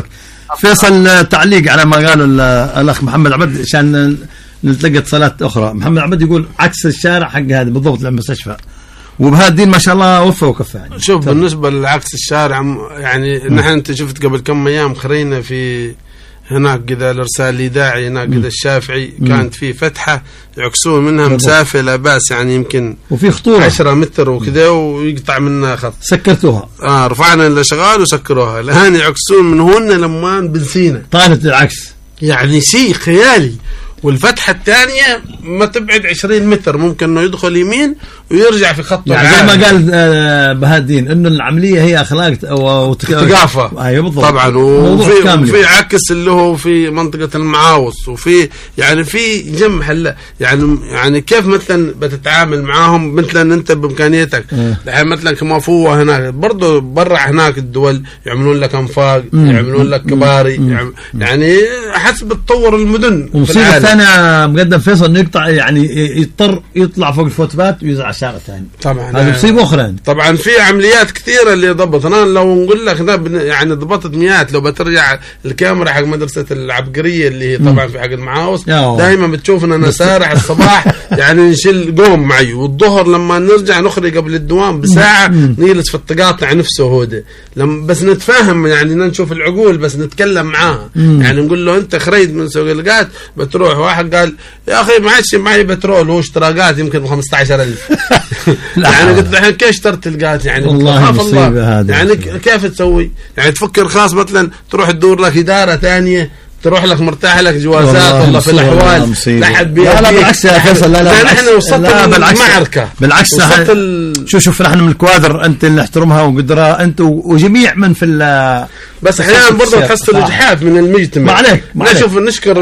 فيصل تعليق على ما قال الأخ محمد عبد عشان نلتقي اتصالات أخرى. محمد عبد يقول عكس الشارع حق هذا بالضبط للمستشفى، وبهذا الدين ما شاء الله وفى وكفى يعني. شوف بالنسبة لعكس الشارع يعني نحن أنت شفت قبل كم أيام خرينا في هناك كذا الإرسال الإذاعي هناك كذا الشافعي كانت في فتحة يعكسون منها مسافة لا بأس يعني يمكن وفي خطورة 10 متر وكذا ويقطع منها خط. سكرتوها. رفعنا الأشغال وسكروها. الآن يعكسون من هون لمان بنسينا. طالت العكس. يعني شيء خيالي. والفتحة الثانية ما تبعد 20 متر ممكن انه يدخل يمين ويرجع في خطه يعني زي ما قال بهادين انه العملية هي اخلاق وثقافة. ايوه بالضبط طبعا. وفي عكس اللي هو في منطقة المعاوص وفي يعني في جمع هلا يعني كيف مثلا بتتعامل معاهم مثلا انت بامكانيتك. الحين مثلا كما فوه هناك برضه برا هناك الدول يعملون لك انفاق يعملون لك كباري يعني حسب تطور المدن. ومصيبة ثانية مقدم فيصل انه يقطع يعني يضطر يطلع فوق الفوتبات ويزرع الشارع ثاني. طبعا هذه مصيبة أخرى. طبعا في عمليات كثيرة اللي ضبطنا. لو نقول لك يعني ضبطت مئات. لو بترجع الكاميرا حق مدرسة العبقرية اللي هي طبعا في حق المعاوص دائما بتشوف ان انا سارح الصباح يعني نشيل قوم معي، والظهر لما نرجع نخرج قبل الدوام بساعة نجلس في التقاطع نفسه هودي بس نتفاهم يعني نشوف العقول بس نتكلم معاها. يعني نقول له انت خريج من سوق القات بتروح. واحد قال يا اخي ما عادش معي بترول واشتراكات يمكن ب 15,000 يعني قلت الحين كيف اشترت القات يعني الله يعني كيف تسوي يعني تفكر خاص مثلا تروح تدور لك إدارة ثانية تروح لك مرتاح لك جوازات والله في الأحوال لحد لا بالعكس يا فيصل. لا نحن وصلت المعركة بالعكس شوف نحن من الكوادر أنت اللي نحترمها وقدرها أنت وجميع من في بس أحيانا برضه تحس الإجحاف من المجتمع. ما عليك نشوف نشكر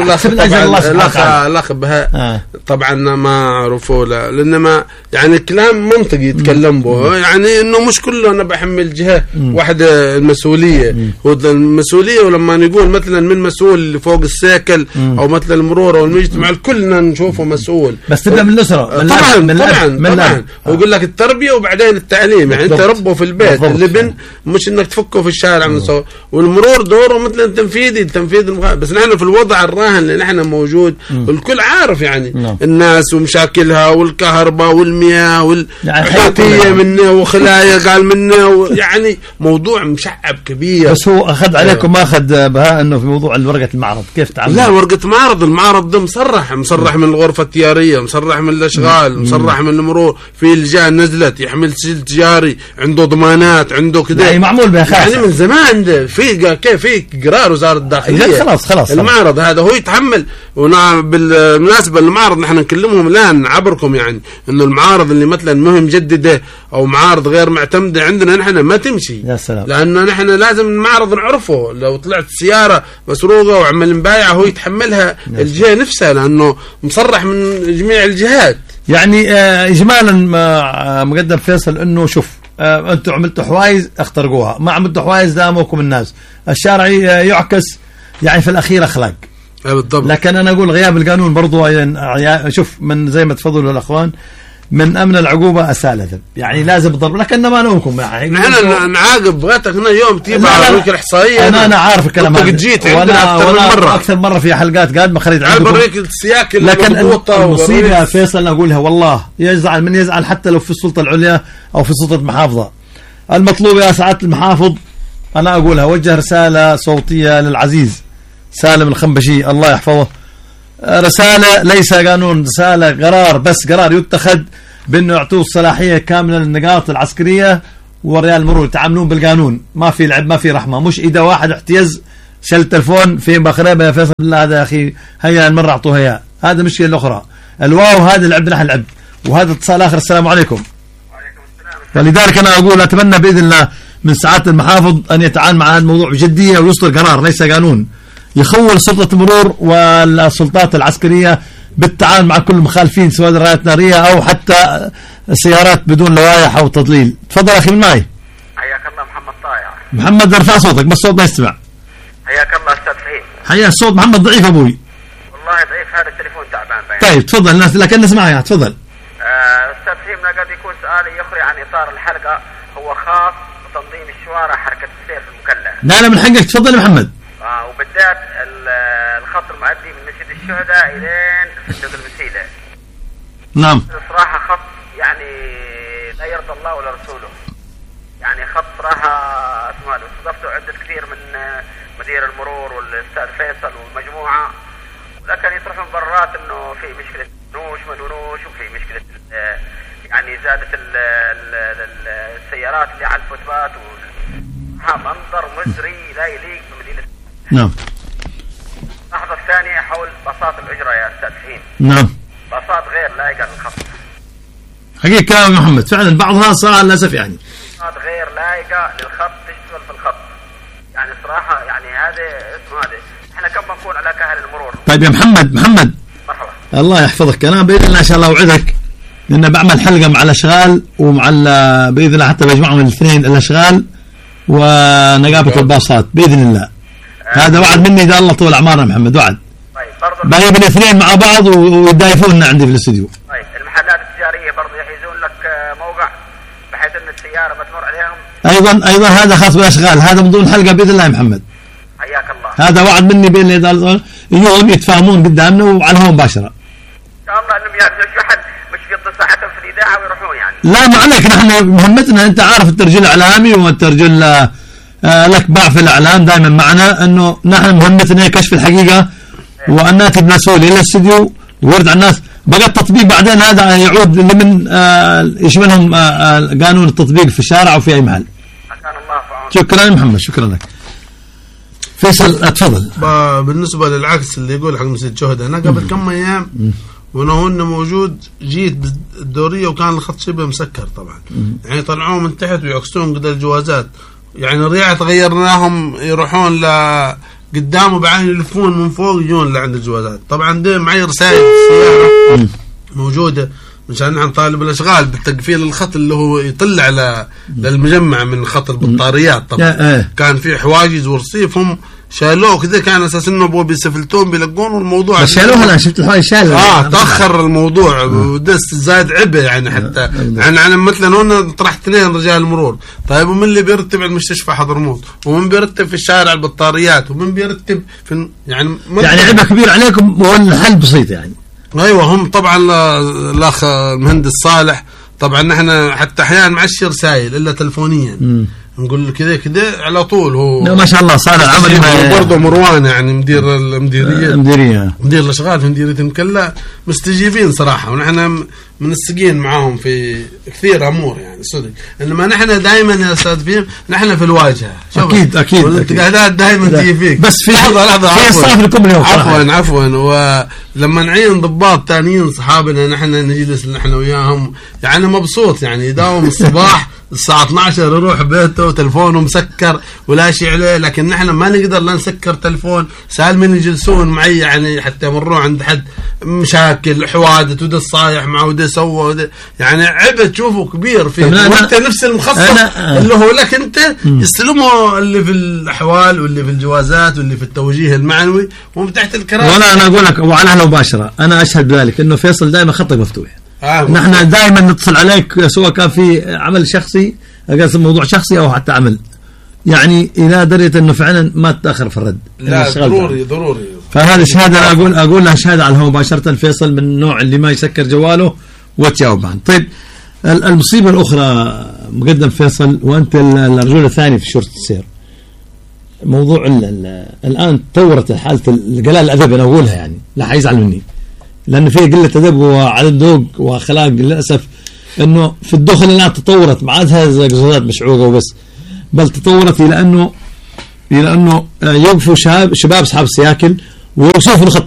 الأخ بها طبعا ما عرفوا له لأنما يعني كلام منطقي يتكلم به يعني إنه مش كله أنا بحمل جهة واحدة المسؤولية. والمسؤولية ولما نقول مثلا من مسؤول اللي فوق السيكل أو مثلا المرور أو المجتمع كلنا نشوفه مسؤول. بس تبدأ من الأسرة طبعا ويقول لك التربية وبعدين التعليم. يعني أنت ربه في البيت اللبن مش إنك تفكه في الشارع من صور. والمرور دوره مثلا تنفيذ بس نحن في الوضع الراهن اللي نحن موجود الكل عارف يعني الناس ومشاكلها والكهرباء والمياه والحياتية منه وخلايا قال منه يعني موضوع مشعب كبير. بس هو أخذ عليكم ما أخذ بها إنه في موضوع ورقة المعرض كيف تعمل؟ لا ورقة المعرض ده مصرح من الغرفة التجارية مصرح من الأشغال مصرح من المرور في لجان نزلت يحمل سجل تجاري عنده ضمانات عنده كده يعني معمول بها يعني من زمان ده في قرار وزارة الداخلية خلاص المعرض هذا هو يتحمل. بالمناسبة المعرض نحن نكلمهم الآن عبركم يعني إنه المعارض اللي مثلا مهم جدده أو معارض غير معتمدة عندنا نحن ما تمشي. يا سلام. لأنه نحن لازم المعرض نعرفه. لو طلعت سيارة مسروقة وعمل مبايعة هو يتحملها الجهة نفسها لأنه مصرح من جميع الجهات. يعني إجمالا مقدم فيصل إنه شوف أنتم عملتوا حوايز اخترقوها ما عملتوا حوايز داموكم الناس. الشارع يعكس يعني في الأخير أخلاق بالضبط. لكن أنا أقول غياب القانون برضو شوف من زي ما تفضلوا الأخوان من امن العقوبه اساء يعني لازم الضرب، لكن ما نومكم يعني نحن نعاقب بغيتك هنا يوم تجيب على الاحصائيه. انا عارف الكلام هذا، جيت وانا اكثر مره في حلقات قاعد ما خليت عندكم بريك السياق. لكن المصيبه فيصل اقولها والله يزعل من يزعل حتى لو في السلطه العليا او في سلطه المحافظه. المطلوب يا سعاده المحافظ، انا اقولها، وجه رساله صوتيه للعزيز سالم الخنبشي الله يحفظه، رسالة ليس قانون، رسالة قرار، بس قرار يتخذ بأنه يعطوه الصلاحية كاملة للنقاط العسكرية وريال المرور يتعاملون بالقانون، ما في لعب ما في رحمة، مش إذا واحد احتيز شل التلفون في بخريبة يا فيصل بالله هذا يا أخي هيا المرة أعطوه إياه، هذا مشكلة الأخرى. الواو هذا لعب نحن لعب. وهذا اتصال آخر، السلام عليكم. وعليكم السلام. فلذلك أنا أقول أتمنى بإذن الله من سعادة المحافظ أن يتعامل مع هذا الموضوع بجدية ويصدر قرار ليس قانون يخول سلطة المرور والسلطات العسكرية بالتعامل مع كل المخالفين سواء رايات نارية أو حتى سيارات بدون لوائح أو تضليل. تفضل أخي من معي. حياك الله محمد طايع. محمد ارفع صوتك بس الصوت ما يستمع. حياك الله أستاذ فهيم. حيا الصوت محمد ضعيف أبوي. والله ضعيف، هذا التليفون تعبان باين. طيب تفضل الناس لكن نسمع يا تفضل. أستاذ فهيم قد يكون سؤالي يخرج عن إطار الحلقة، هو خاص بتنظيم الشوارع حركة السير في المكلا. لا من حقك تفضل يا محمد. وبالذات الخط المؤدي من مسجد الشهداء الين فندق المسيله. نعم. صراحه خط يعني لا يرضى الله ولا رسوله. يعني خط صراحه اسمه هذا، استضفته عده كثير من مدير المرور والاستاذ فيصل والمجموعه، ولكن يطرحون برات انه في مشكله نوش ما نوش، وفي مشكله يعني زادت السيارات اللي على الفوتبات، منظر مزري لا يليق بمدينه. نعم. اللحظة الثانية حول باصات الأجرة يا أستاذ فهيم. نعم. باصات غير لايقة للخط. حقيقة كلام محمد فعلا بعضها صار للأسف يعني. باصات غير لايقة للخط تشتغل في الخط. يعني صراحة يعني هذا اسمه هذا. احنا كم بنكون على كاهل المرور. طيب يا محمد. مرحبا. الله يحفظك. أنا بإذن الله إن شاء الله أوعدك لأن بعمل حلقة مع الأشغال ومع بإذن الله حتى بجمعهم الاثنين الأشغال ونقابة الباصات بإذن الله. هذا وعد مني إذا الله طول أعمارنا محمد، وعد. طيب برضه بجيب الاثنين مع بعض ويدايفونا عندي في الاستوديو. طيب المحلات التجارية برضه يحجزون لك موقع بحيث أن السيارة بتمر عليهم. أيضا هذا خاص بالأشغال، هذا من ضمن الحلقة بإذن الله يا محمد. حياك الله. هذا وعد مني بإذن الله يوم يتفاهمون قدامنا وعلى الهواء مباشرة. إن شاء الله إنهم يعملوا واحد مش يقضي ساعتهم في الإذاعة ويروحون يعني. لا ما عليك، نحن مهمتنا أنت عارف أنت رجل إعلامي وأنت رجل لك باع في الإعلام دائما معنا، أنه نحن مهمتنا كشف الحقيقة وأن نأتي بمسؤول إلى الاستديو ويرد على الناس. بقى التطبيق بعدين هذا يعود لمن يشملهم قانون التطبيق في الشارع وفي أي محل. شكرا محمد، شكرا لك. فيصل اتفضل. بالنسبة للعكس اللي يقول حق مسجد الشهداء، أنا قبل كم أيام وانا هنا موجود جيت بالدورية وكان الخط شبه مسكر طبعا، يعني طلعوه من تحت ويعكسون قدر الجوازات، يعني رياح غيرناهم يروحون لقدام وبعدين يلفون من فوق يجون لعند الجوازات. طبعا دي معي رسائل السيارة موجودة مشان نحن نطالب الاشغال بالتقفيل الخط اللي هو يطلع للمجمع من خط البطاريات. طبعا كان في حواجز ورصيف هم شالوه كذا، كان اساس انه بيسفلتون بيلقون والموضوع بس شالوه. انا شفت الحواجز شالوه تاخر الموضوع ودس زاد عبء يعني. حتى يعني انا مثلا هنا طرحت 2 رجال مرور. طيب ومن اللي بيرتب على المستشفى حضرموت، ومن بيرتب في الشارع البطاريات، ومن بيرتب في يعني عبء كبير عليكم والحل بسيط يعني. ايوه هم طبعا الاخ المهندس صالح طبعا نحن حتى احيانا معشر رسائل الا تلفونيا نقول كذا كذا على طول. هو ما شاء الله صالح عمري برضه مروان يعني مدير المديريه مدير الاشغال في مديريه المكلا مستجيبين صراحه، ونحن منسقين معاهم في كثير امور يعني صدق. انما نحن دائما يا استاذ فيهم نحن في الواجهه. اكيد والانتقادات دائما تجي فيك. بس في لحظه عفوا ولما نعين ضباط ثانيين صحابنا نحن نجلس نحن وياهم يعني مبسوط، يعني يداوم الصباح الساعة 12 يروح بيته وتلفونه مسكر ولا شيء عليه، لكن نحن ما نقدر لا نسكر تلفون. سأل من يجلسون معي يعني حتى مروا عند حد مشاكل حوادث وده الصايح معه وده سوى وده يعني عبء تشوفه كبير فيه. وانت نفس المخصص اللي هو لك انت يستلمه اللي في الأحوال واللي في الجوازات واللي في التوجيه المعنوي ومن تحت الكراسي. وانا اقول لك وعلى مباشرة انا اشهد بذلك انه فيصل دائما خطك مفتوح. نحن دائما نتصل عليك سواء كان في عمل شخصي موضوع شخصي او حتى عمل، يعني إذا دريت أنه فعلا ما تتأخر في الرد. لا ضروري. فهذه شهادة أنا أقول لها شهادة على الهواء مباشرة، فيصل من النوع اللي ما يسكر جواله وتجاوب عنه. طيب المصيبة الأخرى مقدم فيصل، وأنت الرجل الثاني في شرطة السير، موضوع الآن تطورت حالة قلال الأدب، أنا أقولها يعني لا حيزعل مني، لأن فيه قلة أدب وعدم ذوق وأخلاق للأسف. أنه في الدخل الآن تطورت، ما عادها زقزقات مشعوقة وبس، بل تطورت إلى أنه يوقفوا شباب أصحاب السياكل ويوصفوا الخط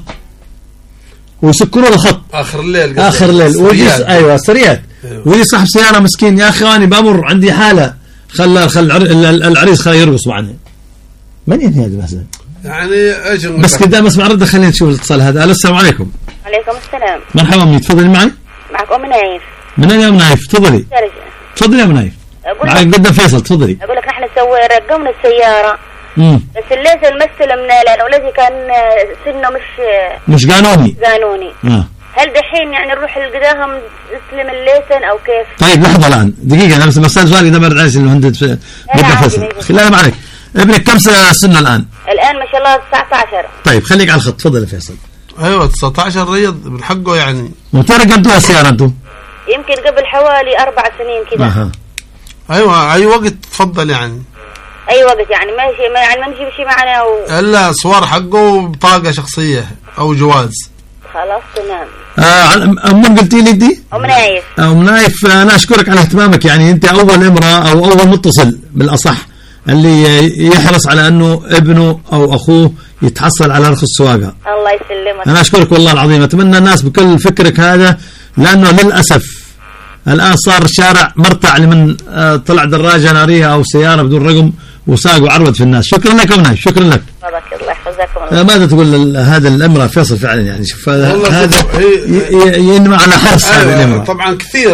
ويسكروا الخط آخر الليل ويجي السريات ويجي صاحب سيارة مسكين، يا أخي أنا بأمر عندي حالة، خلى العريس خلى يرقص معنا. من ينهي هذا المسألة؟ يعني بس قدام اسمع رد، خلينا نشوف الاتصال هذا. السلام عليكم. عليكم السلام. مرحبا أمي، تفضلي معي. معك أم نايف. من أين يا أم نايف؟ تفضلي يا أم نايف. معك قدام فيصل، تفضلي. أقول لك نحن رقمنا السيارة بس الليسن الممثل لأنه الذي كان سنه مش قانوني. هل دحين يعني نروح لقداهم نسلم الليسن أو كيف؟ طيب لحظة الآن دقيقة، أنا بس مسألة سؤال إذا برد عايز المهندس قدام فيصل. لا ما عليك. ابنك كم سنة الآن؟ الآن ما شاء الله 19. طيب خليك على الخط، تفضل يا فيصل. أيوة 19 رياض من حقه يعني. متى رقمتوها السيارة أنتم؟ يمكن قبل حوالي 4 سنين كذا. أيوة أي وقت تفضل يعني. أي وقت يعني ماشي، يعني ما نجيب شيء معنا إلا صور حقه وبطاقة شخصية أو جواز. خلاص تمام. أم قلتي لي دي؟ أم نايف أنا أشكرك على اهتمامك، يعني أنت أول امرأة أو أول متصل بالأصح اللي يحرص على أنه ابنه أو أخوه يتحصل على رخص السواقة. الله يسلمك. أنا أشكرك والله العظيم، أتمنى الناس بكل فكرك هذا، لأنه للأسف الآن صار الشارع مرتع لمن طلع دراجة نارية أو سيارة بدون رقم وساق وعرض في الناس. شكرا لك أم نايف، شكرا لك. الله يحفظكم. ماذا تقول هذا الأمر فيصل فعلا؟ يعني شوف هذا ينمى على حرص هذا الأمر. طبعا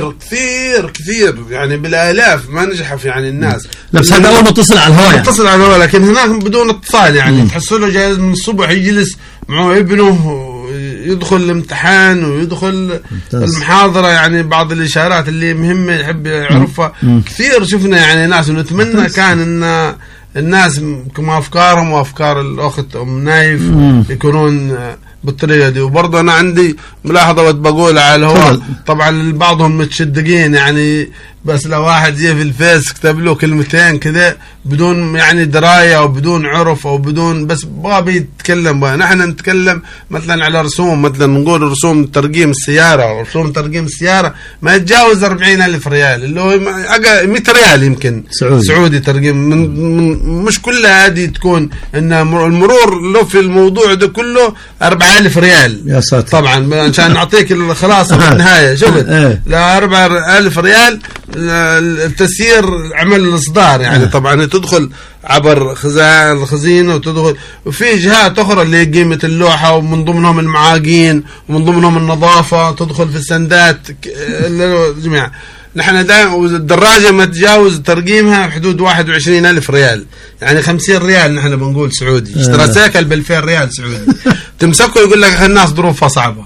كثير يعني بالآلاف ما نجح في يعني الناس. بس هذا أول متصل على الهواء، متصل على الهواء، لكن هناك بدون اتصال يعني تحصله جاي من الصبح يجلس معه ابنه يدخل الامتحان ويدخل المحاضرة، يعني بعض الإشارات اللي مهمة يحب يعرفها. كثير شفنا يعني ناس، ونتمنى كان إن الناس كما أفكارهم وأفكار الأخت أم نايف يكونون بالطريقة دي. وبرضه أنا عندي ملاحظة بقول على الهواء، طبعا بعضهم متشدقين يعني، بس لو واحد جه في الفيس كتب له كلمتين كذا بدون يعني دراية أو بدون عرف أو بدون، بس بابي يتكلم. نحن نتكلم مثلا على رسوم، مثلا نقول رسوم ترقيم السيارة، رسوم ترقيم السيارة ما يتجاوز 40,000 ريال، اللي هو 100 ريال يمكن سعودي ترقيم. من مش كلها هذه تكون إن المرور له في الموضوع ده كله 4,000 ريال يا ساتر. طبعا عشان نعطيك الخلاصة في النهاية. شفت لا 4,000 ريال التسيير عمل الإصدار يعني. طبعا تدخل عبر الخزينة وتدخل، وفي جهات أخرى اللي قيمة اللوحة ومن ضمنهم المعاقين ومن ضمنهم النظافة، تدخل في السندات جميع. نحن دائما الدراجة ما تجاوز ترقيمها حدود 21,000 ريال، يعني 50 ريال نحن بنقول سعودي. اشترى سيكل ب2,000 ريال سعودي تمسكه يقول لك الناس ظروفها صعبة.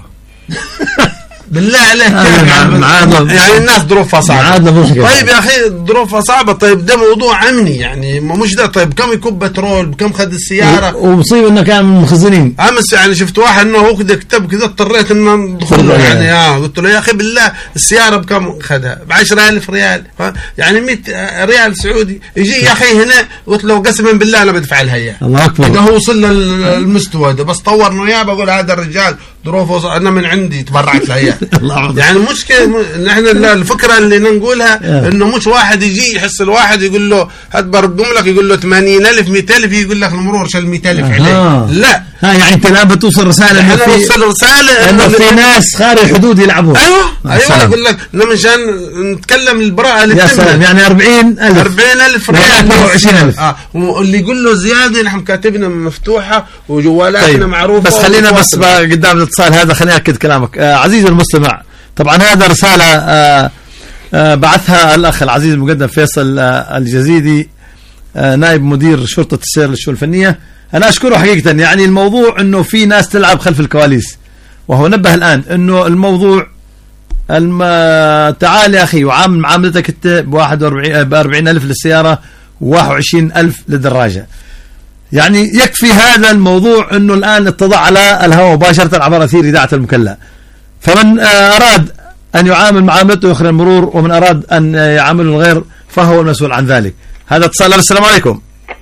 بالله عليك يعني الناس ظروفها صعبة. طيب يا أخي ظروفها صعبة، طيب ده موضوع أمني يعني مش ده. طيب كم يكب بترول، بكم خد السيارة، ومصيبة إنه كان من مخزنين. أمس يعني شفت واحد إنه هو كده كتب كده اضطريت إنه ندخل يعني قلت له يا أخي بالله السيارة بكم خدها؟ ب10,000 ريال، يعني 100 ريال سعودي. يجي يا أخي هنا قلت له قسما بالله أنا بدفع لها إياه. الله أكبر. إذا هو وصل للمستوى ده، بس طورنا إياه بقول هذا الرجال ظروفه أنا من عندي تبرعت لها يعني. مشكلة نحن الفكرة اللي نقولها إنه مش واحد يجي يحس الواحد يقول له هات برقم لك، يقول له 80,000 100,000 يقول لك المرور شال 100,000 عليه. لا يعني انت الان بتوصل رسالة انه في ناس خارج الحدود يلعبون. ايوه اقول لك مشان نتكلم البراءة اللي يا سلام، يعني 40,000 ريال 20,000. واللي يقول له زيادة نحن كاتبنا مفتوحة وجوالاتنا طيب. معروفة. بس خلينا بس قدام الاتصال هذا خلينا أكد كلامك عزيزي المستمع. طبعا هذا رسالة بعثها الأخ العزيز المقدم فيصل الجزيدي نائب مدير شرطة السير للشؤون الفنية. أنا أشكره حقيقة، يعني الموضوع أنه في ناس تلعب خلف الكواليس، وهو نبه الآن أنه الموضوع تعال يا أخي وعامل معاملتك أنت ب40,000 للسيارة و21,000 للدراجة. يعني يكفي هذا الموضوع أنه الآن اتضع على الهواء مباشرة عبر أثير إذاعة المكلا. فمن أراد أن يعامل معاملته يخرج المرور، ومن أراد أن يعامل الغير فهو المسؤول عن ذلك. هذا اتصال. السلام عليكم.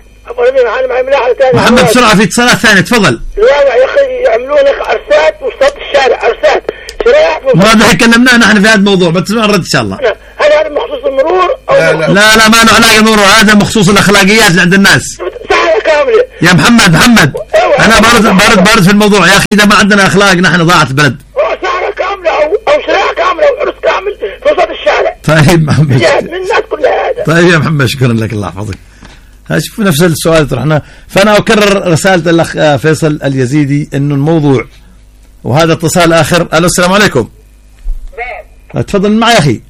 محمد بسرعة، في اتصالات ثانية تفضل. لا يا أخي يعملون عرسات وسط الشارع، عرسات ما هذا كلمناه نحن في هذا الموضوع، بتسمع الرد إن شاء الله. هل هذا مخصوص المرور أو لا ما له علاقة بالمرور، هذا مخصوص الأخلاقيات اللي عند الناس. ساعة كاملة يا محمد أنا بارد في الموضوع يا أخي. إذا ما عندنا أخلاق نحن ضاعت البلد. ساعة كاملة أو شارع كاملة أو عرس كامل في وسط الشارع. طيب محمد، من الناس كلها هذا. طيب يا محمد شكرا لك، الله يحفظك. شوف نفس السؤال طرحناه. فأنا أكرر رسالة الأخ فيصل اليزيدي إنه الموضوع. وهذا اتصال آخر. ألو السلام عليكم. تفضل معي يا أخي.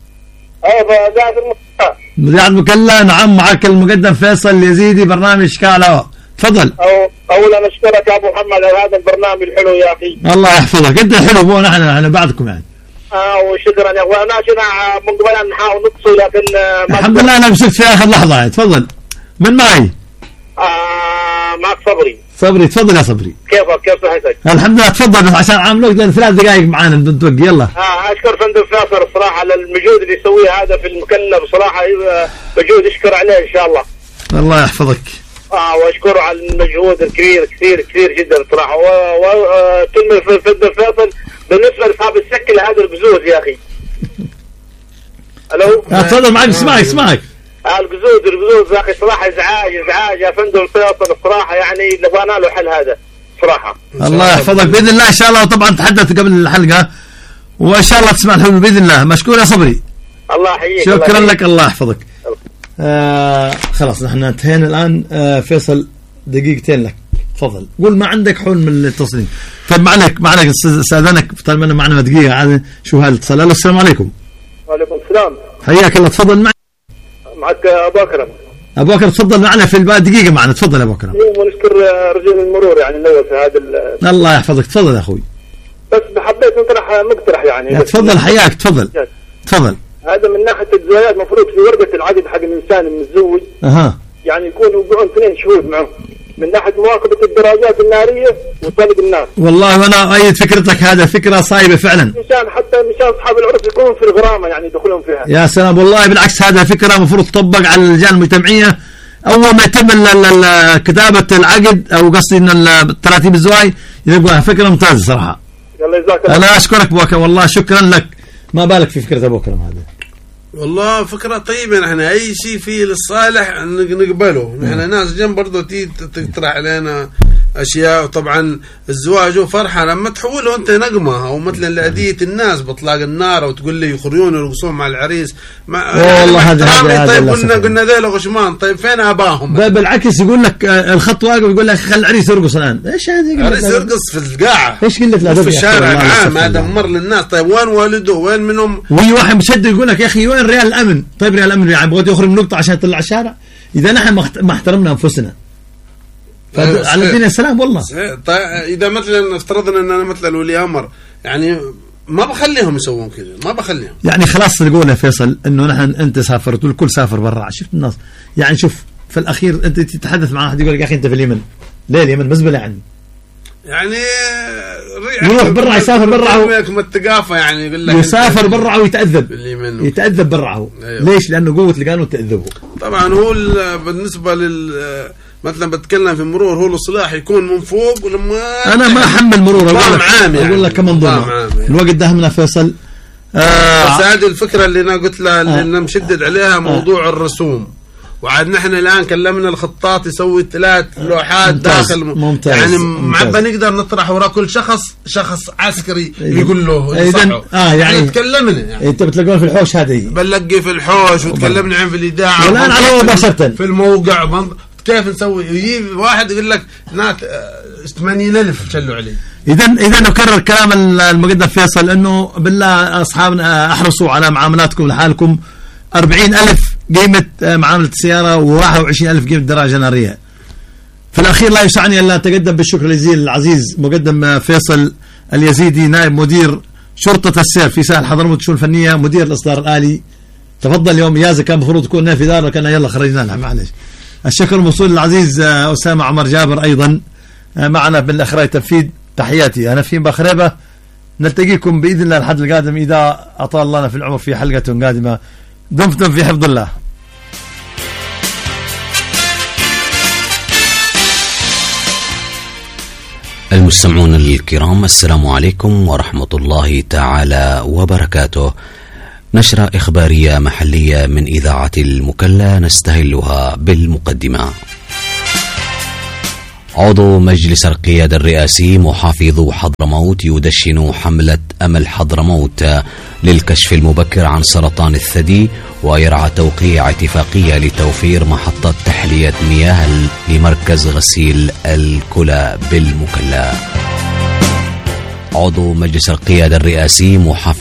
مذيع المكلا. نعم معك المقدم فيصل اليزيدي، برنامج كالا. تفضل. أولا أشكرك يا أبو محمد على هذا البرنامج الحلو يا أخي. الله يحفظك، أنت الحلو مو نحن بعدكم يعني. وشكرا يا أخوان. أنا من قبل أن نحاول نتصل لكن الحمد لله أنا مسكت في آخر لحظة يعني. تفضل. من معي؟ معك صبري. تفضل يا صبري. كيف صحتك؟ الحمد لله. تفضل بس عشان عاملوك لأن 3 دقائق معانا بنتوقع. يلا. أشكر فندم فيصل الصراحة على المجهود اللي يسويه هذا في المكلا، بصراحة مجهود يشكر عليه إن شاء الله. الله يحفظك. وأشكره على المجهود الكبير كثير جدا صراحة. وكلمة فندم فيصل بالنسبة لأصحاب السكة هذا البزوز يا أخي. ألو. تفضل معك. اسمعك. القزوز يا اخي صراحه ازعاج يا فندم فيصل الصراحه، يعني نبغى له حل هذا صراحه. الله يحفظك باذن الله ان شاء الله. وطبعا تحدث قبل الحلقه وان شاء الله تسمع الحلول باذن الله. مشكور يا صبري. الله يحييك. شكرا لك، الله يحفظك. خلاص نحن انتهينا الان. فيصل دقيقتين لك، تفضل قول ما عندك حل من التصليم. طيب معلك استاذنك طالما معنا دقيقه عاد شو هالاتصال. السلام عليكم. وعليكم السلام. حياك الله. تفضل معك أبو أكرم. تفضل معنا في الباقي دقيقة معنا. تفضل يا أبو أكرم. ونشكر رجال المرور يعني الأول في هذا الله يحفظك. تفضل يا أخوي. بس حبيت نطرح مقترح يعني. تفضل حياك. تفضل. هذا من ناحية الزوايات مفروض في ورقة العقد حق الإنسان المتزوج يعني يكونوا يوقعون 2 شهود معه من ناحية مواقبة الدراجات النارية وطلق النار. والله وأنا أيد فكرتك، هذا فكرة صايبة فعلا. مشان أصحاب العرف يكونوا في الغرامة يعني يدخلون فيها. يا سلام والله بالعكس، هذا فكرة مفروض تطبق على اللجان المجتمعية. أول ما يتم كتابة العقد أو قصدي إن التراتيب الزواج يبقى فكرة ممتازة صراحة. يلا جزاك الله. أنا أشكرك أبو أكرم، والله شكرا لك. ما بالك في فكرة أبو أكرم هذا. والله فكرة طيبة. نحن أي شيء فيه للصالح نقبله. نحن ناس جنب برضو تقترح علينا أشياء. وطبعا الزواج هو فرحة لما تحوله أنت نقمة، أو مثلا لأدية الناس بطلاق النار أو تقول لي يخرجون ويرقصون مع العريس. والله هذا طيب قلنا ذيل غشمان. طيب فين أباهم؟ بالعكس يقول لك الخط واقف يقول لك خل العريس يرقص الآن. إيش هذا؟ العريس يرقص في القاعة. إيش قلت له في الشارع العام. هذا مر للناس. طيب وين والده وين منهم؟ وي واحد مشدد يقول لك يا أخي وين ريال الأمن؟ طيب ريال الأمن يعني بغيت يخرج من نقطة عشان يطلع الشارع. إذا نحن ما احترمنا أنفسنا على الدين السلام والله. طيب إذا مثلا افترضنا أن أنا مثلا ولي أمر يعني ما بخليهم يسوون كذا، ما بخليهم يعني. خلاص نقول يا فيصل إنه نحن أنت سافرت والكل سافر برا. شفت الناس يعني. شوف في الأخير أنت تتحدث مع أحد يقول لك يا أخي أنت في اليمن. ليه اليمن مزبلة يعني يروح برا يسافر برا الثقافة يعني يقول لك يسافر برا ويتأذب برا. أيوه. ليش؟ لأنه قوة القانون تأذبه. طبعا هو بالنسبة مثلا بتكلم في مرور هو الإصلاح يكون من فوق. ولما أنا ما أحمل مرور أقول لك كمنظومة الوقت دهمنا فيصل. بس هذه الفكرة اللي أنا قلت لها اللي أنا مشدد عليها موضوع الرسوم. وعاد نحن الآن كلمنا الخطاط يسوي 3 لوحات داخل ممتاز. يعني معبا نقدر نطرح وراء كل شخص عسكري يقول له يعني تكلمنا يعني. انت بتلاقون في الحوش هذه بنلقي في الحوش وتكلمنا عن في الإذاعة والآن على مباشرة في الموقع كيف نسوي. يجي واحد يقول لك 80,000 شلوا عليه. إذا نكرر كلام المقدم فيصل إنه بالله أصحابنا أحرصوا على معاملاتكم لحالكم. 40,000 قيمة معاملة السيارة و21,000 قيمة دراجة نارية. في الأخير لا يسعني إلا أتقدم بالشكر الجزيل العزيز مقدم فيصل اليزيدي نائب مدير شرطة السير في ساحل حضرموت الشؤون الفنية، مدير الإصدار الآلي. تفضل. اليوم إجازة كان المفروض تكون نافذة لكن يلا خرجنا لها معلش. الشكر موصول للعزيز أسامة عمر جابر أيضا معنا بالأخراج تنفيذ. تحياتي أنا في بخريبة. نلتقيكم بإذن الله الحد القادم إذا أطال الله لنا في العمر في حلقة قادمة. دمتم في حفظ الله. المستمعون الكرام، السلام عليكم ورحمة الله تعالى وبركاته. نشرة إخبارية محلية من إذاعة المكلا نستهلها بالمقدمة. عضو مجلس القيادة الرئاسي محافظو حضرموت يدشن حملة أمل حضرموت للكشف المبكر عن سرطان الثدي، ويرعى توقيع اتفاقية لتوفير محطة تحلية مياه لمركز غسيل الكلى بالمكلا. عضو مجلس القيادة الرئاسي محافظ